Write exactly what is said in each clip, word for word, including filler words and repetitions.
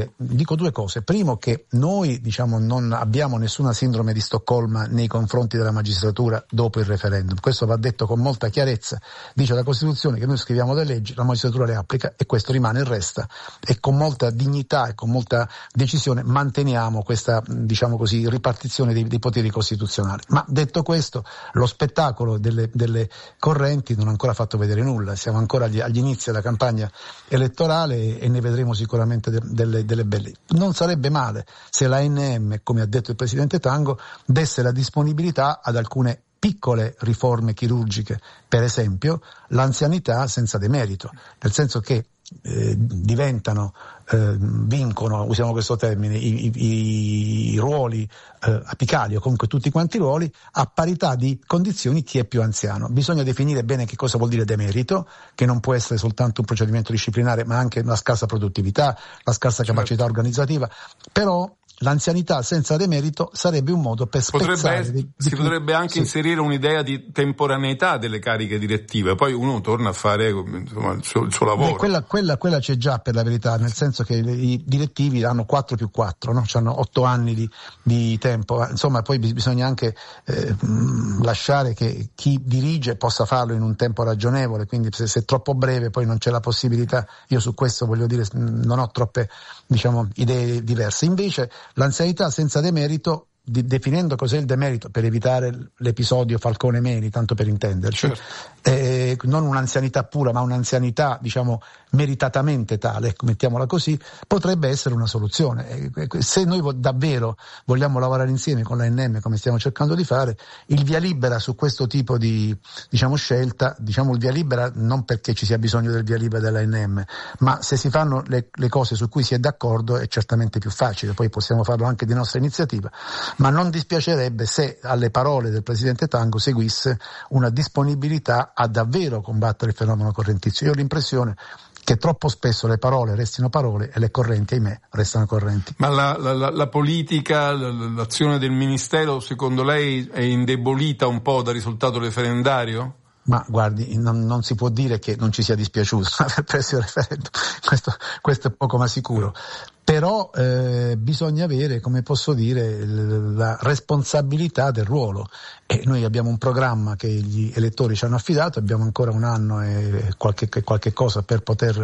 Dico due cose. Primo, che noi diciamo non abbiamo nessuna sindrome di Stoccolma nei confronti della magistratura dopo il referendum. Questo va detto con molta chiarezza. Dice la Costituzione che noi scriviamo le leggi, la magistratura le applica e questo rimane e resta. E con molta dignità e con molta decisione manteniamo questa, diciamo così, ripartizione dei, dei poteri costituzionali. Ma detto questo, lo spettacolo delle, delle correnti non ha ancora fatto vedere nulla. Siamo ancora agli, agli inizi della campagna elettorale e, e ne vedremo sicuramente de, delle delle belle. Non sarebbe male se l'A N M, come ha detto il Presidente Tango, desse la disponibilità ad alcune piccole riforme chirurgiche, per esempio l'anzianità senza demerito, nel senso che eh, diventano, eh, vincono, usiamo questo termine, i, i, i ruoli eh, apicali o comunque tutti quanti i ruoli a parità di condizioni chi è più anziano. Bisogna definire bene che cosa vuol dire demerito, che non può essere soltanto un procedimento disciplinare ma anche la scarsa produttività, la scarsa capacità certo. organizzativa, però l'anzianità senza demerito sarebbe un modo per spezzare potrebbe, di, di si più. potrebbe anche sì. inserire un'idea di temporaneità delle cariche direttive, poi uno torna a fare insomma, il, suo, il suo lavoro. Beh, quella, quella, quella c'è già, per la verità, nel senso che i direttivi hanno quattro più quattro, no? Hanno otto anni di, di tempo, insomma poi bisogna anche eh, lasciare che chi dirige possa farlo in un tempo ragionevole, quindi se, se è troppo breve poi non c'è la possibilità. Io su questo voglio dire non ho troppe diciamo idee diverse. Invece l'anzianità senza demerito, di, definendo cos'è il demerito per evitare l'episodio Falcone-Meni, tanto per intenderci, certo. eh, non un'anzianità pura ma un'anzianità diciamo meritatamente tale, mettiamola così, potrebbe essere una soluzione. Se noi davvero vogliamo lavorare insieme con l'A N M come stiamo cercando di fare, il via libera su questo tipo di diciamo scelta, diciamo il via libera non perché ci sia bisogno del via libera dell'A N M, ma se si fanno le, le cose su cui si è d'accordo è certamente più facile, poi possiamo farlo anche di nostra iniziativa, ma non dispiacerebbe se alle parole del Presidente Tango seguisse una disponibilità a davvero combattere il fenomeno correntizio. Io ho l'impressione che troppo spesso le parole restino parole e le correnti, ahimè, restano correnti. Ma la, la, la politica, l'azione del Ministero, secondo lei è indebolita un po' dal risultato referendario? Ma guardi, non, non si può dire che non ci sia dispiaciuto aver preso il referendum, questo, questo è poco ma sicuro. Però eh, bisogna avere, come posso dire, la responsabilità del ruolo, e noi abbiamo un programma che gli elettori ci hanno affidato, abbiamo ancora un anno e qualche, qualche cosa per poter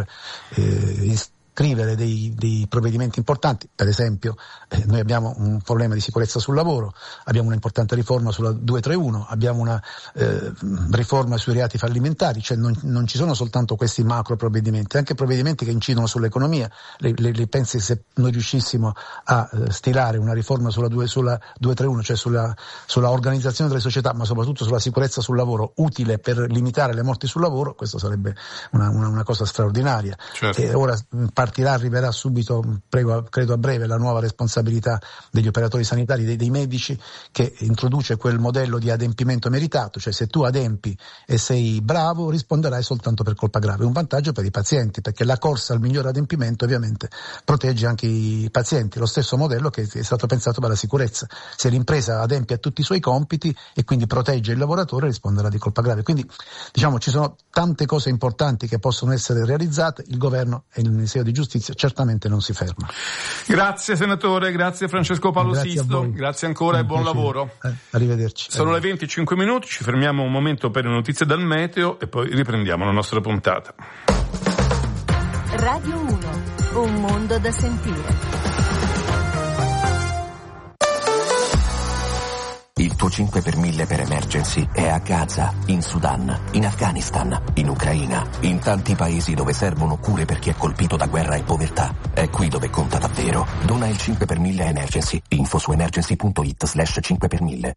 eh, scrivere dei, dei provvedimenti importanti. Per esempio eh, noi abbiamo un problema di sicurezza sul lavoro, abbiamo un'importante riforma sulla duecentotrentuno, abbiamo una eh, riforma sui reati fallimentari, cioè non, non ci sono soltanto questi macro provvedimenti, anche provvedimenti che incidono sull'economia. Le, le, le pensi se noi riuscissimo a eh, stilare una riforma sulla, due, sulla duecentotrentuno, cioè sulla, sulla organizzazione delle società, ma soprattutto sulla sicurezza sul lavoro, utile per limitare le morti sul lavoro, questo sarebbe una, una, una cosa straordinaria. Certo. E ora partirà, arriverà subito, prego, credo a breve, la nuova responsabilità degli operatori sanitari, dei, dei medici, che introduce quel modello di adempimento meritato, cioè se tu adempi e sei bravo risponderai soltanto per colpa grave. Un vantaggio per i pazienti, perché la corsa al miglior adempimento ovviamente protegge anche i pazienti, lo stesso modello che è stato pensato per la sicurezza. Se l'impresa adempie a tutti i suoi compiti e quindi protegge il lavoratore, risponderà di colpa grave. Quindi diciamo ci sono tante cose importanti che possono essere realizzate, il governo e il Ministero di Giustizia certamente non si ferma. Grazie senatore, grazie Francesco Paolo grazie Sisto, grazie ancora e buon piacere. lavoro. Eh, arrivederci. Sono le venticinque minuti, ci fermiamo un momento per le notizie dal meteo e poi riprendiamo la nostra puntata. Radio uno, un mondo da sentire. Il tuo cinque per mille per emergency è a Gaza, in Sudan, in Afghanistan, in Ucraina, in tanti paesi dove servono cure per chi è colpito da guerra e povertà. È qui dove conta davvero. Dona il cinque per mille a Emergency. Info su emergency.it slash cinque per mille.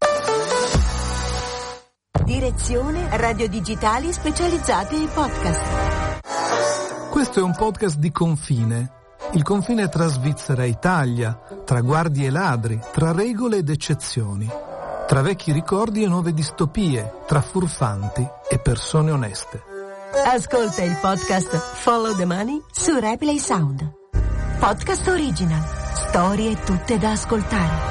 Direzione Radio Digitali specializzate in podcast. Questo è un podcast di confine. Il confine tra Svizzera e Italia, tra guardie e ladri, tra regole ed eccezioni, tra vecchi ricordi e nuove distopie, tra furfanti e persone oneste. Ascolta il podcast Follow the Money su Replay Sound. Podcast original. Storie tutte da ascoltare.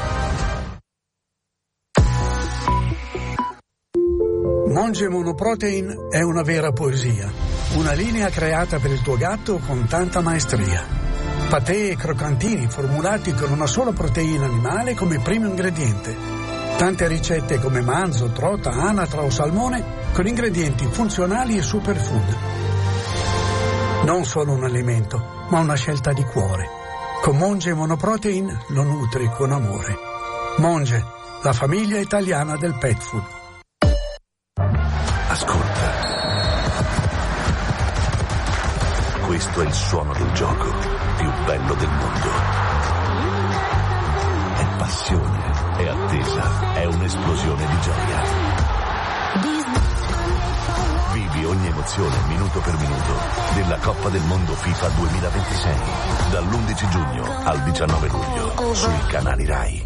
Monge Monoprotein è una vera poesia, una linea creata per il tuo gatto con tanta maestria. Patè e croccantini formulati con una sola proteina animale come primo ingrediente. Tante ricette come manzo, trota, anatra o salmone con ingredienti funzionali e superfood. Non solo un alimento, ma una scelta di cuore. Con Monge Monoprotein lo nutri con amore. Monge, la famiglia italiana del pet food. Ascolta. Questo è il suono del gioco più bello del mondo. È passione, è attesa, è un'esplosione di gioia. Vivi ogni emozione minuto per minuto della Coppa del Mondo FIFA duemilaventisei dall'undici giugno al diciannove luglio sui canali Rai.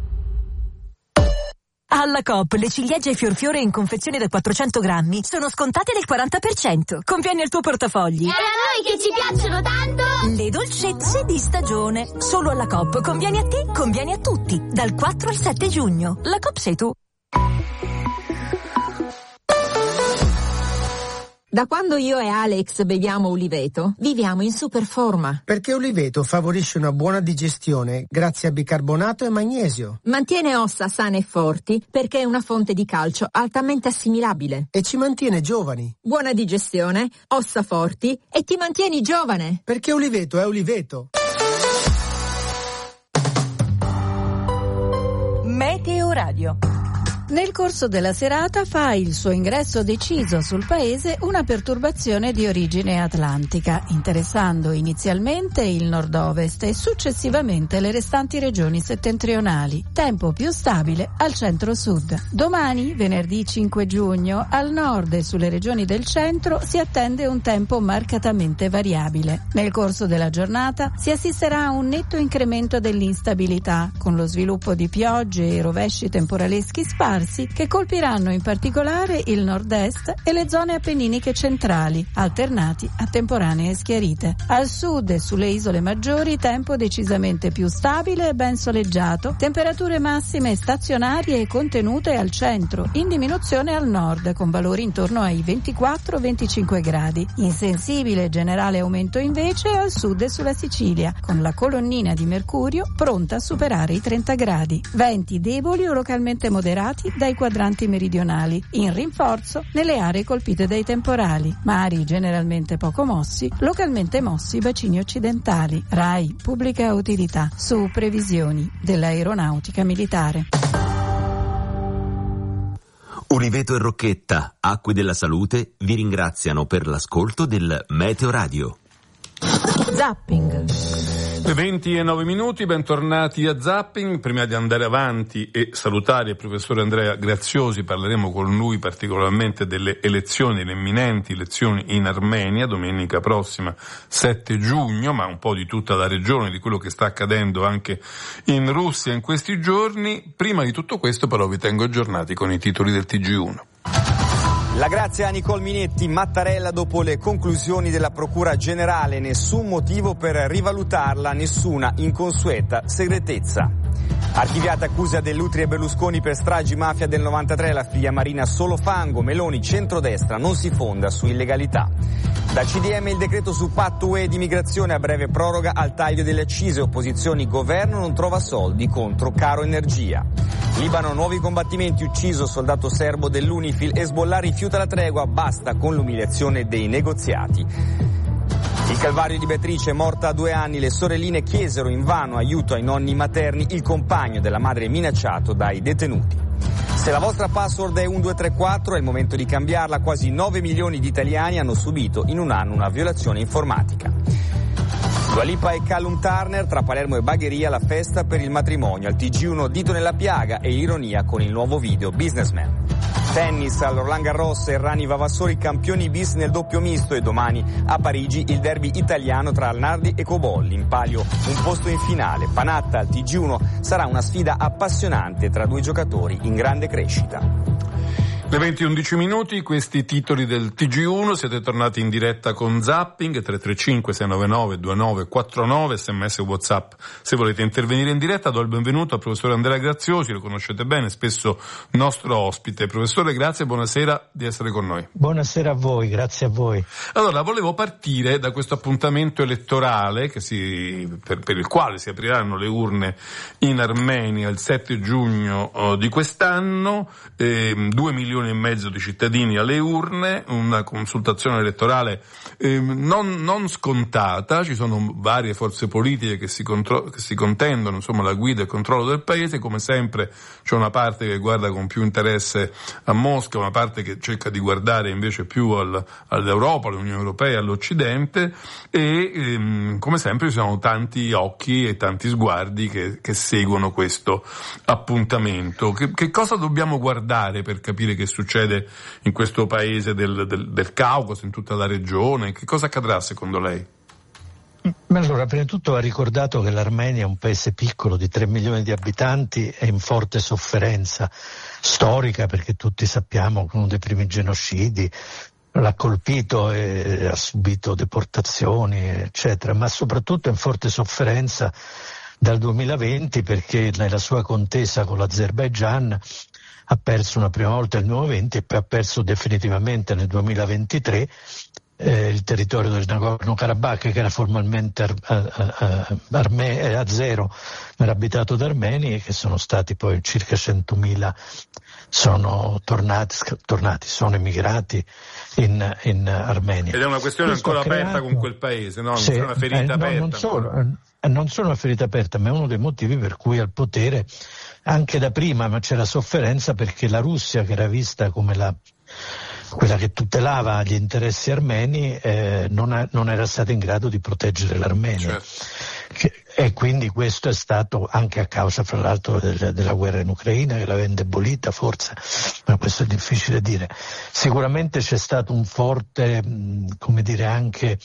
Alla Coop le ciliegie fior fiore in confezione da quattrocento grammi sono scontate del quaranta per cento. Conviene al tuo portafogli. E a noi che ci piacciono tanto! Le dolcezze di stagione. Solo alla Coop. Conviene a te, conviene a tutti. Dal quattro al sette giugno. La Coop sei tu. Da quando io e Alex beviamo Uliveto, viviamo in super forma. Perché Uliveto favorisce una buona digestione grazie a bicarbonato e magnesio. Mantiene ossa sane e forti perché è una fonte di calcio altamente assimilabile. E ci mantiene giovani. Buona digestione, ossa forti e ti mantieni giovane. Perché Uliveto è Uliveto. Meteo Radio. Nel corso della serata fa il suo ingresso deciso sul paese una perturbazione di origine atlantica, interessando inizialmente il nord-ovest e successivamente le restanti regioni settentrionali. Tempo più stabile al centro-sud. Domani, venerdì cinque giugno, al nord e sulle regioni del centro si attende un tempo marcatamente variabile. Nel corso della giornata si assisterà a un netto incremento dell'instabilità, con lo sviluppo di piogge e rovesci temporaleschi sparsi che colpiranno in particolare il nord-est e le zone appenniniche centrali, alternati a temporanee schiarite. Al sud e sulle isole maggiori tempo decisamente più stabile e ben soleggiato, temperature massime stazionarie e contenute al centro, in diminuzione al nord, con valori intorno ai ventiquattro venticinque gradi. Insensibile generale aumento invece al sud e sulla Sicilia, con la colonnina di mercurio pronta a superare i trenta gradi. Venti deboli o localmente moderati dai quadranti meridionali, in rinforzo nelle aree colpite dai temporali. Mari generalmente poco mossi, localmente mossi bacini occidentali. Rai, pubblica utilità, su previsioni dell'aeronautica militare. Uliveto e Rocchetta, Acque della Salute, vi ringraziano per l'ascolto del Meteo Radio. Zapping. Le venti e nove minuti, bentornati a Zapping. Prima di andare avanti e salutare il professore Andrea Graziosi, parleremo con lui particolarmente delle elezioni, le imminenti elezioni in Armenia, domenica prossima sette giugno, ma un po' di tutta la regione, di quello che sta accadendo anche in Russia in questi giorni. Prima di tutto questo però vi tengo aggiornati con i titoli del T G uno. La grazia a Nicole Minetti, Mattarella dopo le conclusioni della Procura Generale, nessun motivo per rivalutarla, nessuna inconsueta segretezza. Archiviata accusa dell'Utri e Berlusconi per stragi mafia del novantatré, la figlia Marina solo fango, Meloni centrodestra non si fonda su illegalità. Da C D M il decreto su patto U E di migrazione, a breve proroga al taglio delle accise, opposizioni governo non trova soldi contro caro energia. Libano, nuovi combattimenti, ucciso soldato serbo dell'Unifil, Hezbollah rifiuta la tregua, basta con l'umiliazione dei negoziati. Il calvario di Beatrice, morta a due anni, le sorelline chiesero invano aiuto ai nonni materni, il compagno della madre minacciato dai detenuti. Se la vostra password è uno due tre quattro è il momento di cambiarla, quasi nove milioni di italiani hanno subito in un anno una violazione informatica. Dua Lipa e Callum Turner, tra Palermo e Bagheria la festa per il matrimonio, al T G uno dito nella piaga e ironia con il nuovo video Businessman. Tennis, all'Roland Garros, Errani Vavassori campioni bis nel doppio misto, e domani a Parigi il derby italiano tra Arnaldi e Cobolli, in palio un posto in finale. Panatta al T G uno sarà una sfida appassionante tra due giocatori in grande crescita. Le venti e undici minuti, questi titoli del T G uno, siete tornati in diretta con Zapping, tre tre cinque sei nove nove due nove quattro nove, sms e WhatsApp se volete intervenire in diretta. Do il benvenuto al professore Andrea Graziosi, lo conoscete bene, spesso nostro ospite. Professore, grazie e buonasera di essere con noi. Buonasera a voi, grazie a voi. Allora, volevo partire da questo appuntamento elettorale che si, per, per il quale si apriranno le urne in Armenia il sette giugno oh, di quest'anno, eh, due milioni e mezzo di cittadini alle urne, una consultazione elettorale eh, non, non scontata. Ci sono varie forze politiche che si, contro- che si contendono insomma la guida e il controllo del paese. Come sempre c'è una parte che guarda con più interesse a Mosca, una parte che cerca di guardare invece più al, all'Europa, all'Unione Europea, all'Occidente, e ehm, come sempre ci sono tanti occhi e tanti sguardi che, che seguono questo appuntamento. Che, che cosa dobbiamo guardare per capire che succede in questo paese del, del, del Caucaso, in tutta la regione? Che cosa accadrà secondo lei? Allora, prima di tutto va ricordato che l'Armenia è un paese piccolo di tre milioni di abitanti e in forte sofferenza storica, perché tutti sappiamo che uno dei primi genocidi l'ha colpito e ha subito deportazioni, eccetera, ma soprattutto in forte sofferenza dal duemilaventi, perché nella sua contesa con l'Azerbaigian ha perso una prima volta nel duemilaventi e poi ha perso definitivamente nel duemilaventitré eh, il territorio del Nagorno-Karabakh, che era formalmente ar- ar- ar- arme- azero, ma era abitato da armeni, e che sono stati poi circa centomila, sono tornati, tornati sono emigrati in, in Armenia. Ed è una questione Questo ancora creato... aperta con quel paese, no? Non sì, c'è una ferita eh, no, aperta. Non solo, eh, non solo una ferita aperta, ma è uno dei motivi per cui al potere anche da prima, ma c'era sofferenza perché la Russia, che era vista come la, quella che tutelava gli interessi armeni, eh, non, ha, non era stata in grado di proteggere l'Armenia. Certo. Che, e quindi questo è stato anche a causa, fra l'altro, del, della guerra in Ucraina, che l'aveva indebolita forse, ma questo è difficile dire. Sicuramente c'è stato un forte, come dire, anche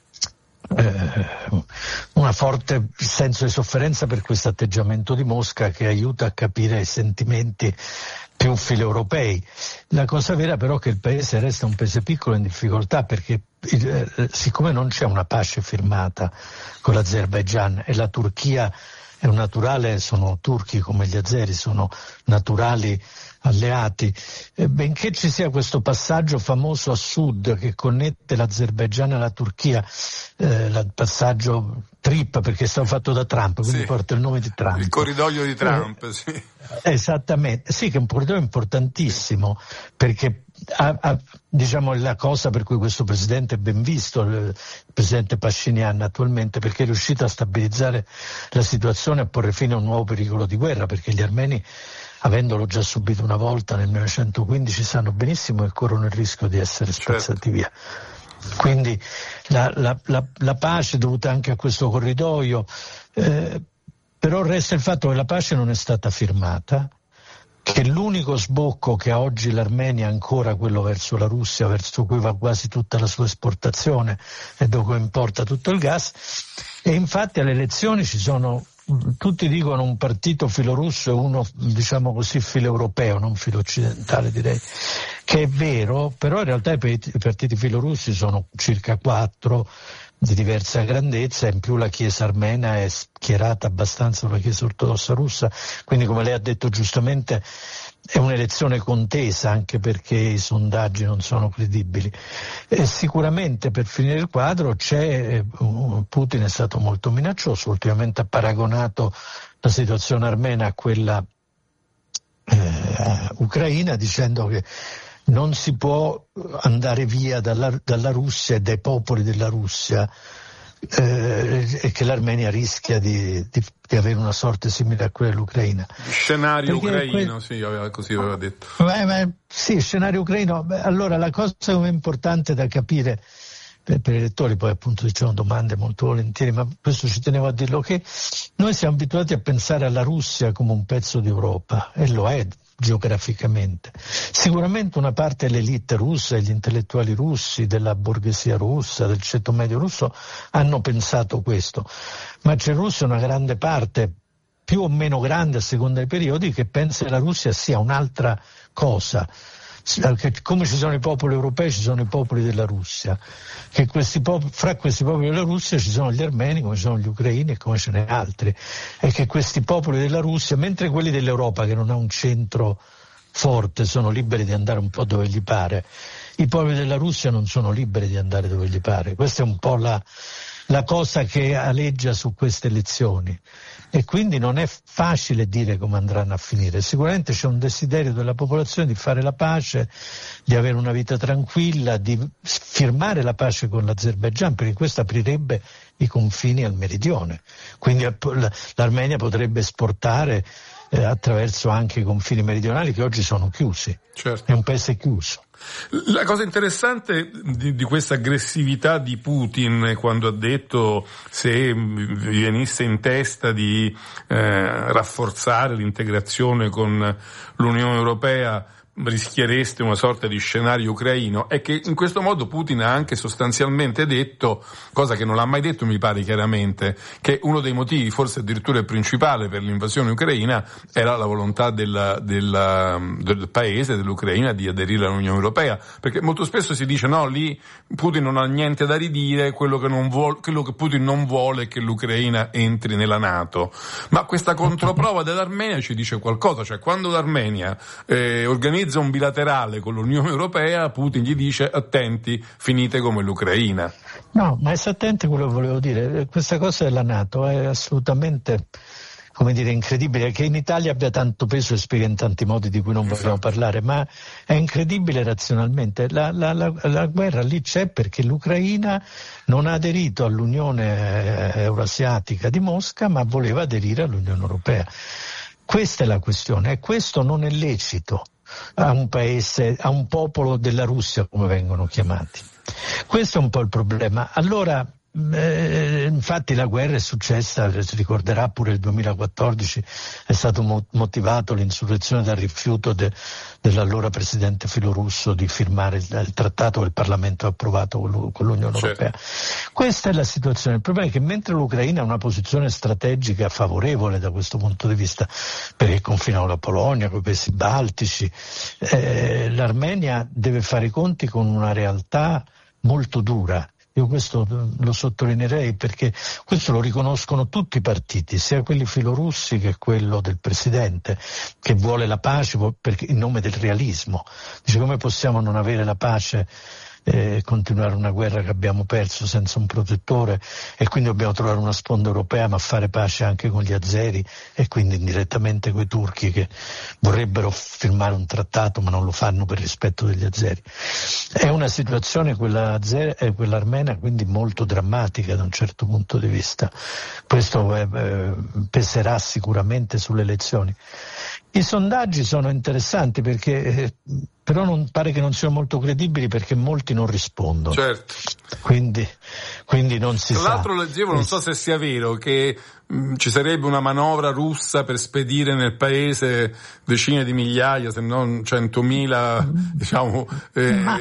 Eh, una forte senso di sofferenza per questo atteggiamento di Mosca, che aiuta a capire i sentimenti più filoeuropei. La cosa vera però è che il paese resta un paese piccolo in difficoltà, perché eh, siccome non c'è una pace firmata con l'Azerbaigian e la Turchia è un naturale, sono turchi come gli azeri, sono naturali alleati, eh, benché ci sia questo passaggio famoso a sud che connette l'Azerbaigian e la Turchia, eh, il passaggio Trip, perché è stato fatto da Trump, quindi sì, porta il nome di Trump. Il corridoio di Trump, eh, sì. Esattamente, sì, che è un corridoio importantissimo, perché ha, ha, diciamo, la cosa per cui questo presidente è ben visto, il presidente Pashinyan attualmente, perché è riuscito a stabilizzare la situazione e a porre fine a un nuovo pericolo di guerra, perché gli armeni, avendolo già subito una volta nel millenovecentoquindici, sanno benissimo che corrono il rischio di essere spazzati certo. via. Quindi la, la, la, la pace dovuta anche a questo corridoio, eh, però resta il fatto che la pace non è stata firmata, che l'unico sbocco che ha oggi l'Armenia è ancora quello verso la Russia, verso cui va quasi tutta la sua esportazione e dove importa tutto il gas, e infatti alle elezioni ci sono, tutti dicono, un partito filorusso e uno, diciamo così, filoeuropeo, non filo-occidentale direi, che è vero, però in realtà i partiti filorussi sono circa quattro, di diversa grandezza, in più la Chiesa armena è schierata abbastanza con la Chiesa ortodossa russa, quindi come lei ha detto giustamente è un'elezione contesa, anche perché i sondaggi non sono credibili. E sicuramente, per finire il quadro, c'è Putin è stato molto minaccioso, ultimamente ha paragonato la situazione armena a quella eh, ucraina, dicendo che non si può andare via dalla, dalla Russia e dai popoli della Russia, eh, e che l'Armenia rischia di, di, di avere una sorte simile a quella dell'Ucraina. Scenario Perché ucraino, que... sì, aveva, così aveva detto. Beh, beh, sì, scenario ucraino. Beh, allora la cosa importante da capire per, per i lettori, poi appunto diciamo domande molto volentieri, ma questo ci tenevo a dirlo, che noi siamo abituati a pensare alla Russia come un pezzo d'Europa, e lo è geograficamente. Sicuramente una parte dell'elite russa, degli intellettuali russi, della borghesia russa, del ceto medio russo hanno pensato questo, ma c'è in Russia una grande parte, più o meno grande a seconda dei periodi, che pensa che la Russia sia un'altra cosa, come ci sono i popoli europei ci sono i popoli della Russia, che questi pop- fra questi popoli della Russia ci sono gli armeni, come ci sono gli ucraini e come ce n'è altri, e che questi popoli della Russia, mentre quelli dell'Europa che non ha un centro forte sono liberi di andare un po' dove gli pare, i popoli della Russia non sono liberi di andare dove gli pare. Questa è un po' la, la cosa che aleggia su queste elezioni, e quindi non è facile dire come andranno a finire. Sicuramente c'è un desiderio della popolazione di fare la pace, di avere una vita tranquilla, di firmare la pace con l'Azerbaigian, perché questo aprirebbe i confini al meridione, quindi l'Armenia potrebbe esportare eh, attraverso anche i confini meridionali che oggi sono chiusi. Certo. È un paese chiuso. La cosa interessante di, di questa aggressività di Putin, quando ha detto se vi venisse in testa di eh, rafforzare l'integrazione con l'Unione Europea rischiereste una sorta di scenario ucraino, è che in questo modo Putin ha anche sostanzialmente detto, cosa che non l'ha mai detto mi pare chiaramente, che uno dei motivi, forse addirittura il principale, per l'invasione ucraina era la volontà della, della, del paese, dell'Ucraina, di aderire all'Unione Europea, perché molto spesso si dice no, lì Putin non ha niente da ridire, quello che, non vuole, quello che Putin non vuole è che l'Ucraina entri nella NATO, ma questa controprova dell'Armenia ci dice qualcosa, cioè quando l'Armenia eh, organizza un bilaterale con l'Unione Europea, Putin gli dice attenti, finite come l'Ucraina. No, ma è attenti quello che volevo dire, questa cosa della NATO è assolutamente, come dire, incredibile, che in Italia abbia tanto peso e spiega in tanti modi di cui non vogliamo parlare, ma è incredibile razionalmente. La, la, la, la guerra lì c'è perché l'Ucraina non ha aderito all'Unione Eurasiatica di Mosca, ma voleva aderire all'Unione Europea. Questa è la questione, e questo non è lecito a un paese, a un popolo della Russia, come vengono chiamati. Questo è un po' il problema. Allora, eh, infatti la guerra è successa, si ricorderà pure il duemilaquattordici, è stato mo- motivato l'insurrezione dal rifiuto de- dell'allora presidente filorusso di firmare il, il trattato che il Parlamento ha approvato con, l'U- con l'Unione certo. Europea. Questa è la situazione. Il problema è che mentre l'Ucraina ha una posizione strategica favorevole da questo punto di vista, perché confina con la Polonia, con i paesi baltici, eh, l'Armenia deve fare i conti con una realtà molto dura. Io questo lo sottolineerei perché questo lo riconoscono tutti i partiti, sia quelli filorussi che quello del presidente, che vuole la pace perché, in nome del realismo. Dice come possiamo non avere la pace e continuare una guerra che abbiamo perso senza un protettore, e quindi dobbiamo trovare una sponda europea ma fare pace anche con gli azeri e quindi indirettamente con i turchi che vorrebbero firmare un trattato ma non lo fanno per rispetto degli azeri. È una situazione quella, azer- eh, quella armena quindi molto drammatica da un certo punto di vista. Questo eh, eh, peserà sicuramente sulle elezioni. I sondaggi sono interessanti perché eh, però non pare che non siano molto credibili perché molti non rispondono. Certo. Quindi, quindi non si Tra sa. Tra l'altro leggevo, non so se sia vero, che mh, ci sarebbe una manovra russa per spedire nel paese decine di migliaia, se non centomila, diciamo, eh, Ma...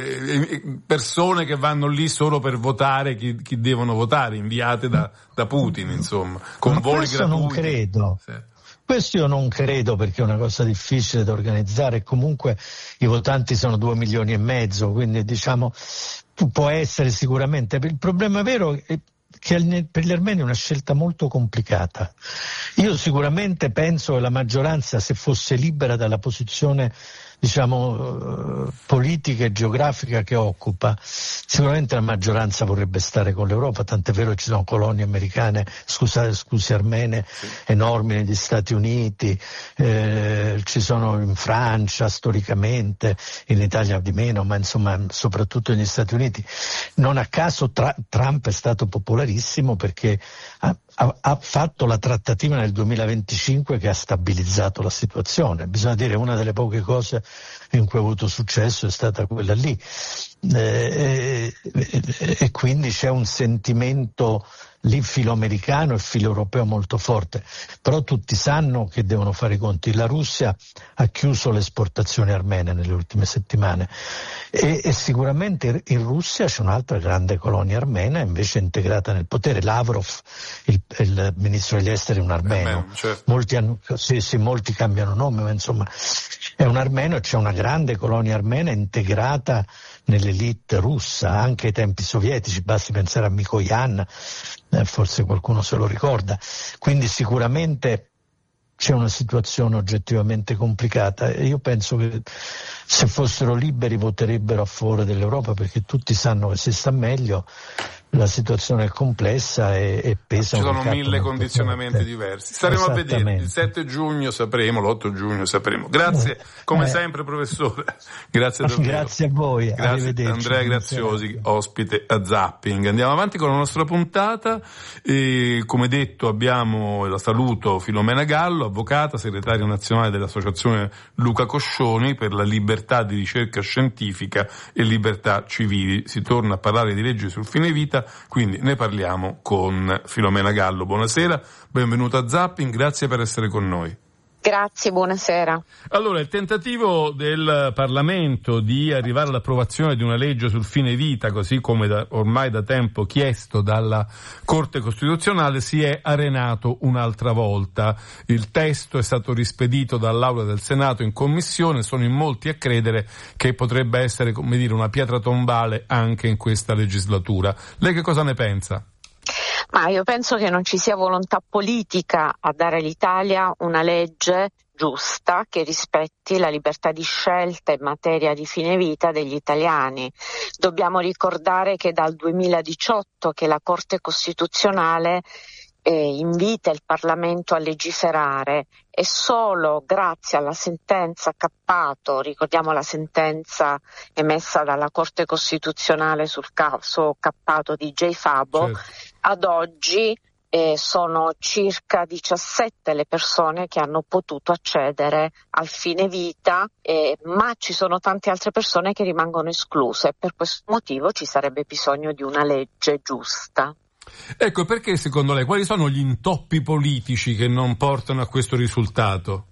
persone che vanno lì solo per votare chi, chi devono votare, inviate da, da Putin, insomma, con Ma voli questo gratuiti. Non credo. Sì. Questo io non credo perché è una cosa difficile da organizzare, comunque i votanti sono due milioni e mezzo, quindi diciamo può essere sicuramente. Il problema vero è che per gli armeni è una scelta molto complicata. Io sicuramente penso che la maggioranza, se fosse libera dalla posizione diciamo politica e geografica che occupa, sicuramente la maggioranza vorrebbe stare con l'Europa, tant'è vero che ci sono colonie americane, scusate, scusi, armene sì. enormi negli Stati Uniti, eh, ci sono in Francia storicamente, in Italia di meno, ma insomma soprattutto negli Stati Uniti. Non a caso tra- Trump è stato popolarissimo perché ha, ha, ha fatto la trattativa nel duemilaventicinque che ha stabilizzato la situazione. Bisogna dire, una delle poche cose in cui ha avuto successo è stata quella lì, eh, e, e quindi c'è un sentimento lì filo americano e filo europeo molto forte, però tutti sanno che devono fare i conti. La Russia ha chiuso le esportazioni armene nelle ultime settimane e, e sicuramente in Russia c'è un'altra grande colonia armena invece integrata nel potere. Lavrov, il, il ministro degli esteri, è un armeno. Beh, certo. Molti, hanno, sì, sì, molti cambiano nome, ma insomma è un armeno, c'è una grande colonia armena integrata nell'elite russa, anche ai tempi sovietici, basti pensare a Mikoyan, eh, forse qualcuno se lo ricorda. Quindi sicuramente c'è una situazione oggettivamente complicata e io penso che se fossero liberi voterebbero a favore dell'Europa, perché tutti sanno che si sta meglio. La situazione è complessa e, e pesa. Ci un sono mille condizionamenti forte. diversi. Staremo a vedere. Il sette giugno sapremo, l'otto giugno sapremo. Grazie, come eh. sempre, professore. Grazie davvero. Grazie a voi. Grazie Andrea Graziosi, ospite a Zapping. Andiamo avanti con la nostra puntata. E, come detto, abbiamo, la saluto, Filomena Gallo, avvocata, segretaria nazionale dell'Associazione Luca Coscioni per la libertà di ricerca scientifica e libertà civili. Si torna a parlare di leggi sul fine vita. Quindi ne parliamo con Filomena Gallo. Buonasera, benvenuta a Zapping, grazie per essere con noi. Grazie, buonasera. Allora, il tentativo del Parlamento di arrivare all'approvazione di una legge sul fine vita, così come da, ormai da tempo chiesto dalla Corte Costituzionale, si è arenato un'altra volta. Il testo è stato rispedito dall'Aula del Senato in Commissione, sono in molti a credere che potrebbe essere, come dire, una pietra tombale anche in questa legislatura. Lei che cosa ne pensa? Ma io penso che non ci sia volontà politica a dare all'Italia una legge giusta che rispetti la libertà di scelta in materia di fine vita degli italiani. Dobbiamo ricordare che dal duemiladiciotto che la Corte Costituzionale eh, invita il Parlamento a legiferare e solo grazie alla sentenza Cappato, ricordiamo la sentenza emessa dalla Corte Costituzionale sul caso Cappato di J. Fabo, certo. Ad oggi eh, sono circa diciassette le persone che hanno potuto accedere al fine vita, eh, ma ci sono tante altre persone che rimangono escluse. Per questo motivo ci sarebbe bisogno di una legge giusta. Ecco, perché secondo lei quali sono gli intoppi politici che non portano a questo risultato?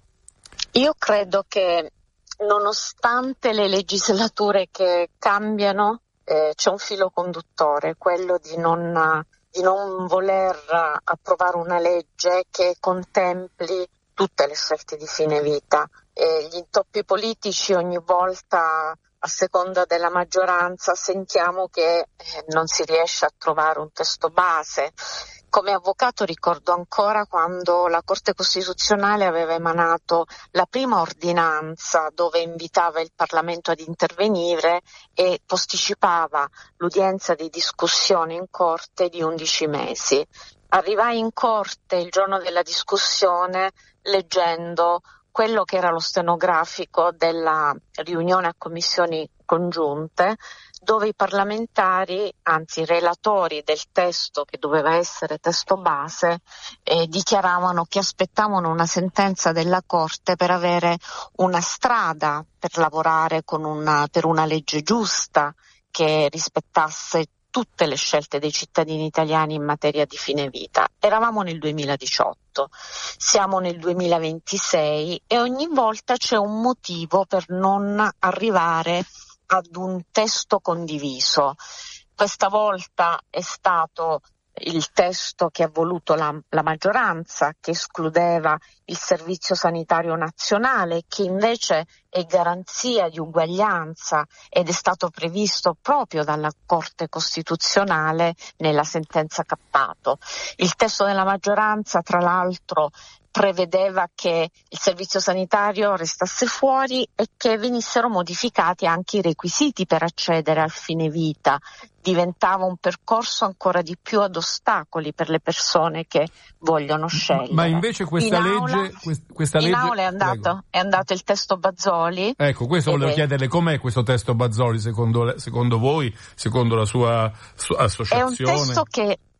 Io credo che nonostante le legislature che cambiano, eh, c'è un filo conduttore, quello di non, di non voler approvare una legge che contempli tutte le scelte di fine vita. E gli intoppi politici ogni volta, a seconda della maggioranza, sentiamo che eh, non si riesce a trovare un testo base. Come avvocato ricordo ancora quando la Corte Costituzionale aveva emanato la prima ordinanza dove invitava il Parlamento ad intervenire e posticipava l'udienza di discussione in Corte di undici mesi. Arrivai in Corte il giorno della discussione leggendo quello che era lo stenografico della riunione a commissioni congiunte, dove i parlamentari, anzi i relatori del testo che doveva essere testo base, eh, dichiaravano che aspettavano una sentenza della Corte per avere una strada per lavorare con una, per una legge giusta che rispettasse tutte le scelte dei cittadini italiani in materia di fine vita. Eravamo nel duemiladiciotto, siamo nel duemilaventisei e ogni volta c'è un motivo per non arrivare ad un testo condiviso. Questa volta è stato il testo che ha voluto la, la maggioranza, che escludeva il Servizio Sanitario Nazionale, che invece è garanzia di uguaglianza ed è stato previsto proprio dalla Corte Costituzionale nella sentenza Cappato. Il testo della maggioranza, tra l'altro, prevedeva che il servizio sanitario restasse fuori e che venissero modificati anche i requisiti per accedere al fine vita. Diventava un percorso ancora di più ad ostacoli per le persone che vogliono scegliere. Ma invece questa in legge aula, questa in legge aula è andato, è andato il testo Bazzoli. Ecco, questo volevo è... chiederle, com'è questo testo Bazzoli secondo, secondo voi, secondo la sua, sua associazione? È un testo che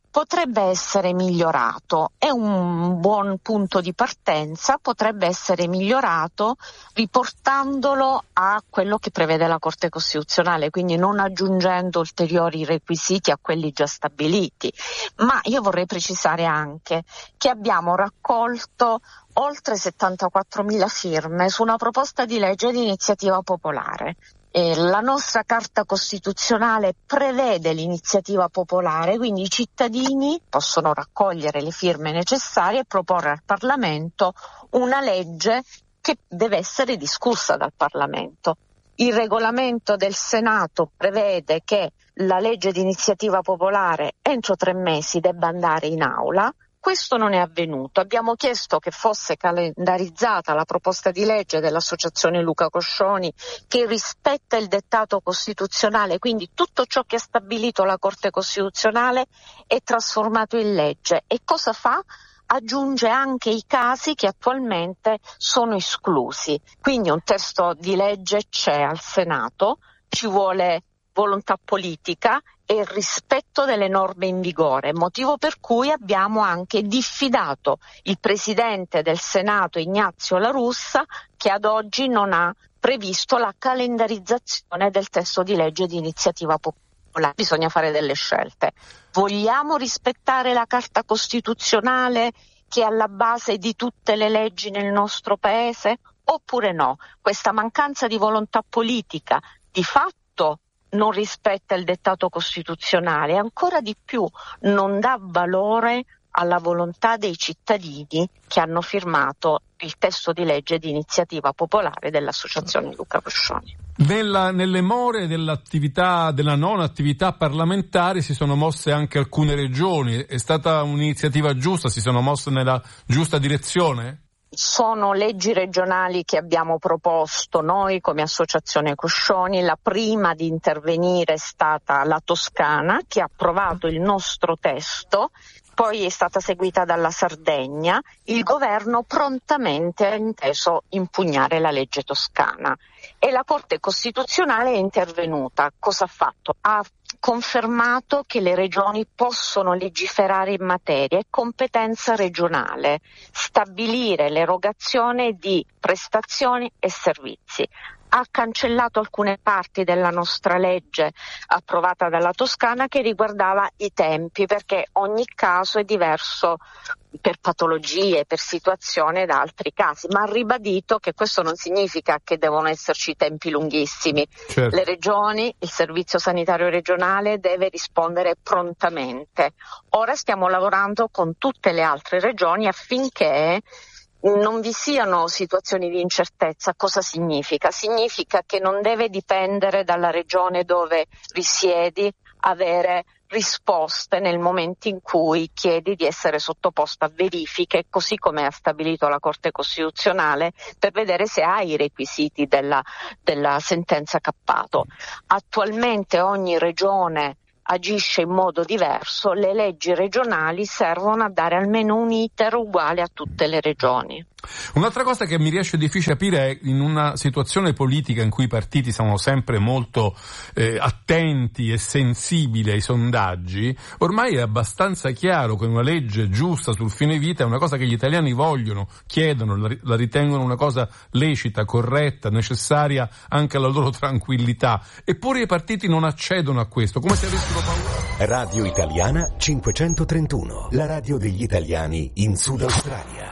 potrebbe essere migliorato, è un buon punto di partenza, potrebbe essere migliorato riportandolo a quello che prevede la Corte Costituzionale, quindi non aggiungendo ulteriori requisiti a quelli già stabiliti. Ma io vorrei precisare anche che abbiamo raccolto oltre settantaquattromila firme su una proposta di legge di iniziativa popolare. Eh, la nostra Carta Costituzionale prevede l'iniziativa popolare, quindi i cittadini possono raccogliere le firme necessarie e proporre al Parlamento una legge che deve essere discussa dal Parlamento. Il regolamento del Senato prevede che la legge di iniziativa popolare entro tre mesi debba andare in aula. Questo non è avvenuto. Abbiamo chiesto che fosse calendarizzata la proposta di legge dell'Associazione Luca Coscioni, che rispetta il dettato costituzionale, quindi tutto ciò che ha stabilito la Corte Costituzionale è trasformato in legge. E cosa fa? Aggiunge anche i casi che attualmente sono esclusi. Quindi un testo di legge c'è al Senato, ci vuole volontà politica e il rispetto delle norme in vigore, motivo per cui abbiamo anche diffidato il Presidente del Senato Ignazio La Russa, che ad oggi non ha previsto la calendarizzazione del testo di legge di iniziativa popolare. Bisogna fare delle scelte. Vogliamo rispettare la Carta Costituzionale che è alla base di tutte le leggi nel nostro Paese? Oppure no? Questa mancanza di volontà politica di fatto non rispetta il dettato costituzionale e ancora di più non dà valore alla volontà dei cittadini che hanno firmato il testo di legge di iniziativa popolare dell'Associazione Luca Coscioni. Nella, nelle more dell'attività, della non attività parlamentare si sono mosse anche alcune regioni. È stata un'iniziativa giusta? Si sono mosse nella giusta direzione? Sono leggi regionali che abbiamo proposto noi come Associazione Coscioni. La prima di intervenire è stata la Toscana, che ha approvato il nostro testo, poi è stata seguita dalla Sardegna. Il governo prontamente ha inteso impugnare la legge toscana e la Corte Costituzionale è intervenuta. Cosa ha fatto? Ha confermato che le regioni possono legiferare in materia, è competenza regionale stabilire l'erogazione di prestazioni e servizi. Ha cancellato alcune parti della nostra legge approvata dalla Toscana che riguardava i tempi, perché ogni caso è diverso per patologie, per situazione da altri casi, ma ha ribadito che questo non significa che devono esserci tempi lunghissimi. Certo. Le regioni, il Servizio Sanitario Regionale deve rispondere prontamente. Ora stiamo lavorando con tutte le altre regioni affinché non vi siano situazioni di incertezza. Cosa significa? Significa che non deve dipendere dalla regione dove risiedi avere risposte nel momento in cui chiedi di essere sottoposto a verifiche, così come ha stabilito la Corte Costituzionale, per vedere se hai i requisiti della, della sentenza cappato. Attualmente ogni regione agisce in modo diverso, le leggi regionali servono a dare almeno un iter uguale a tutte le regioni. Un'altra cosa che mi riesce difficile capire è, in una situazione politica in cui i partiti sono sempre molto eh, attenti e sensibili ai sondaggi, ormai è abbastanza chiaro che una legge giusta sul fine vita è una cosa che gli italiani vogliono, chiedono, la, la ritengono una cosa lecita, corretta, necessaria anche alla loro tranquillità. Eppure i partiti non accedono a questo, come se avessero paura. Radio Italiana cinquecentotrentuno, la radio degli italiani in Sud Australia.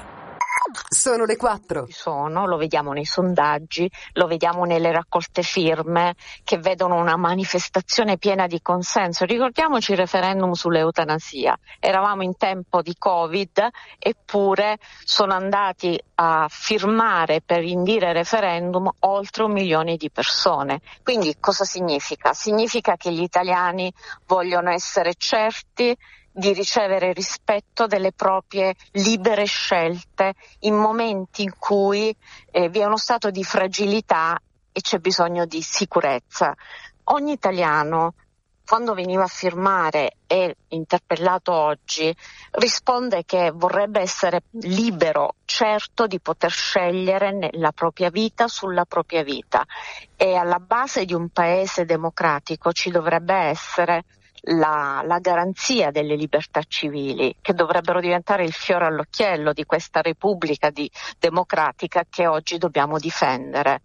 Sono le quattro. Sono, lo vediamo nei sondaggi, lo vediamo nelle raccolte firme che vedono una manifestazione piena di consenso. Ricordiamoci il referendum sull'eutanasia. Eravamo in tempo di Covid, eppure sono andati a firmare per indire referendum oltre un milione di persone. Quindi cosa significa? Significa che gli italiani vogliono essere certi di ricevere rispetto delle proprie libere scelte in momenti in cui eh, vi è uno stato di fragilità e c'è bisogno di sicurezza. Ogni italiano, quando veniva a firmare e interpellato oggi, risponde che vorrebbe essere libero, certo di poter scegliere nella propria vita sulla propria vita, e alla base di un paese democratico ci dovrebbe essere la, la garanzia delle libertà civili, che dovrebbero diventare il fiore all'occhiello di questa Repubblica di, democratica che oggi dobbiamo difendere.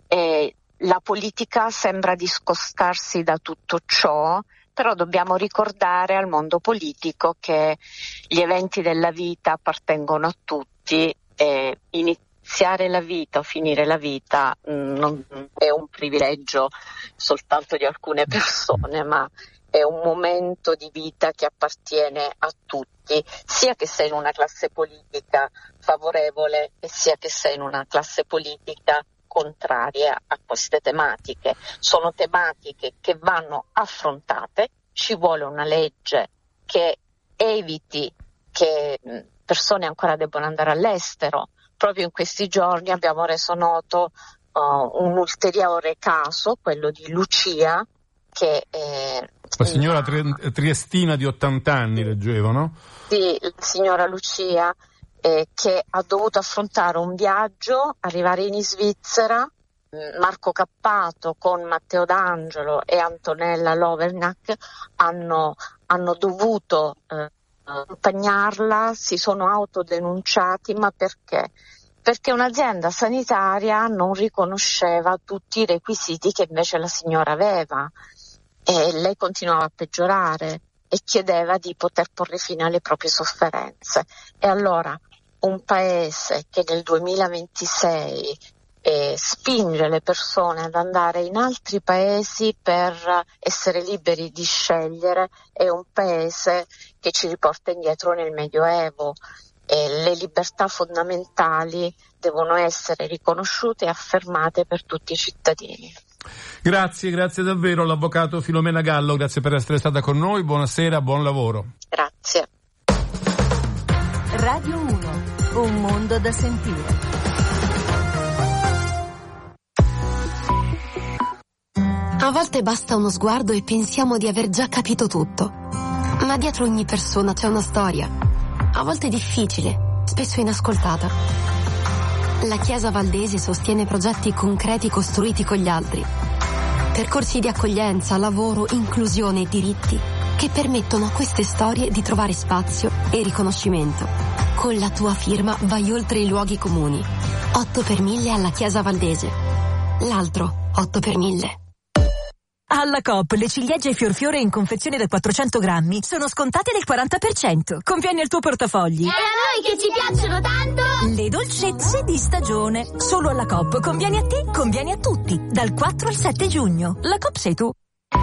E la politica sembra discostarsi da tutto ciò, però dobbiamo ricordare al mondo politico che gli eventi della vita appartengono a tutti e iniziare la vita o finire la vita mh, non è un privilegio soltanto di alcune persone, ma è un momento di vita che appartiene a tutti, sia che sei in una classe politica favorevole e sia che sei in una classe politica contraria a queste tematiche. Sono tematiche che vanno affrontate, ci vuole una legge che eviti che persone ancora debbano andare all'estero. Proprio in questi giorni abbiamo reso noto uh, un ulteriore caso, quello di Lucia, che eh, la signora tri- triestina di ottanta anni, leggevo, no? Sì, la signora Lucia eh, che ha dovuto affrontare un viaggio, arrivare in Svizzera. Marco Cappato con Matteo D'Angelo e Antonella Lovernac hanno, hanno dovuto eh, accompagnarla, si sono autodenunciati, ma perché? Perché un'azienda sanitaria non riconosceva tutti i requisiti che invece la signora aveva e lei continuava a peggiorare e chiedeva di poter porre fine alle proprie sofferenze. E allora un paese che nel duemilaventisei e spinge le persone ad andare in altri paesi per essere liberi di scegliere è un paese che ci riporta indietro nel Medioevo e le libertà fondamentali devono essere riconosciute e affermate per tutti i cittadini. Grazie, grazie davvero all'avvocato Filomena Gallo, grazie per essere stata con noi, buonasera, buon lavoro. Grazie. Radio uno, un mondo da sentire. A volte basta uno sguardo e pensiamo di aver già capito tutto. Ma dietro ogni persona c'è una storia. A volte difficile, spesso inascoltata. La Chiesa Valdesi sostiene progetti concreti costruiti con gli altri. Percorsi di accoglienza, lavoro, inclusione e diritti che permettono a queste storie di trovare spazio e riconoscimento. Con la tua firma vai oltre i luoghi comuni. otto per mille alla Chiesa Valdese. L'altro otto per mille. Alla Coop le ciliegie Fiorfiore in confezione da quattrocento grammi sono scontate del quaranta per cento. Conviene al tuo portafogli. E a noi che ci piacciono tanto! Le dolcezze di stagione. Solo alla Coop. Conviene a te, conviene a tutti. Dal quattro al sette giugno. La Coop sei tu.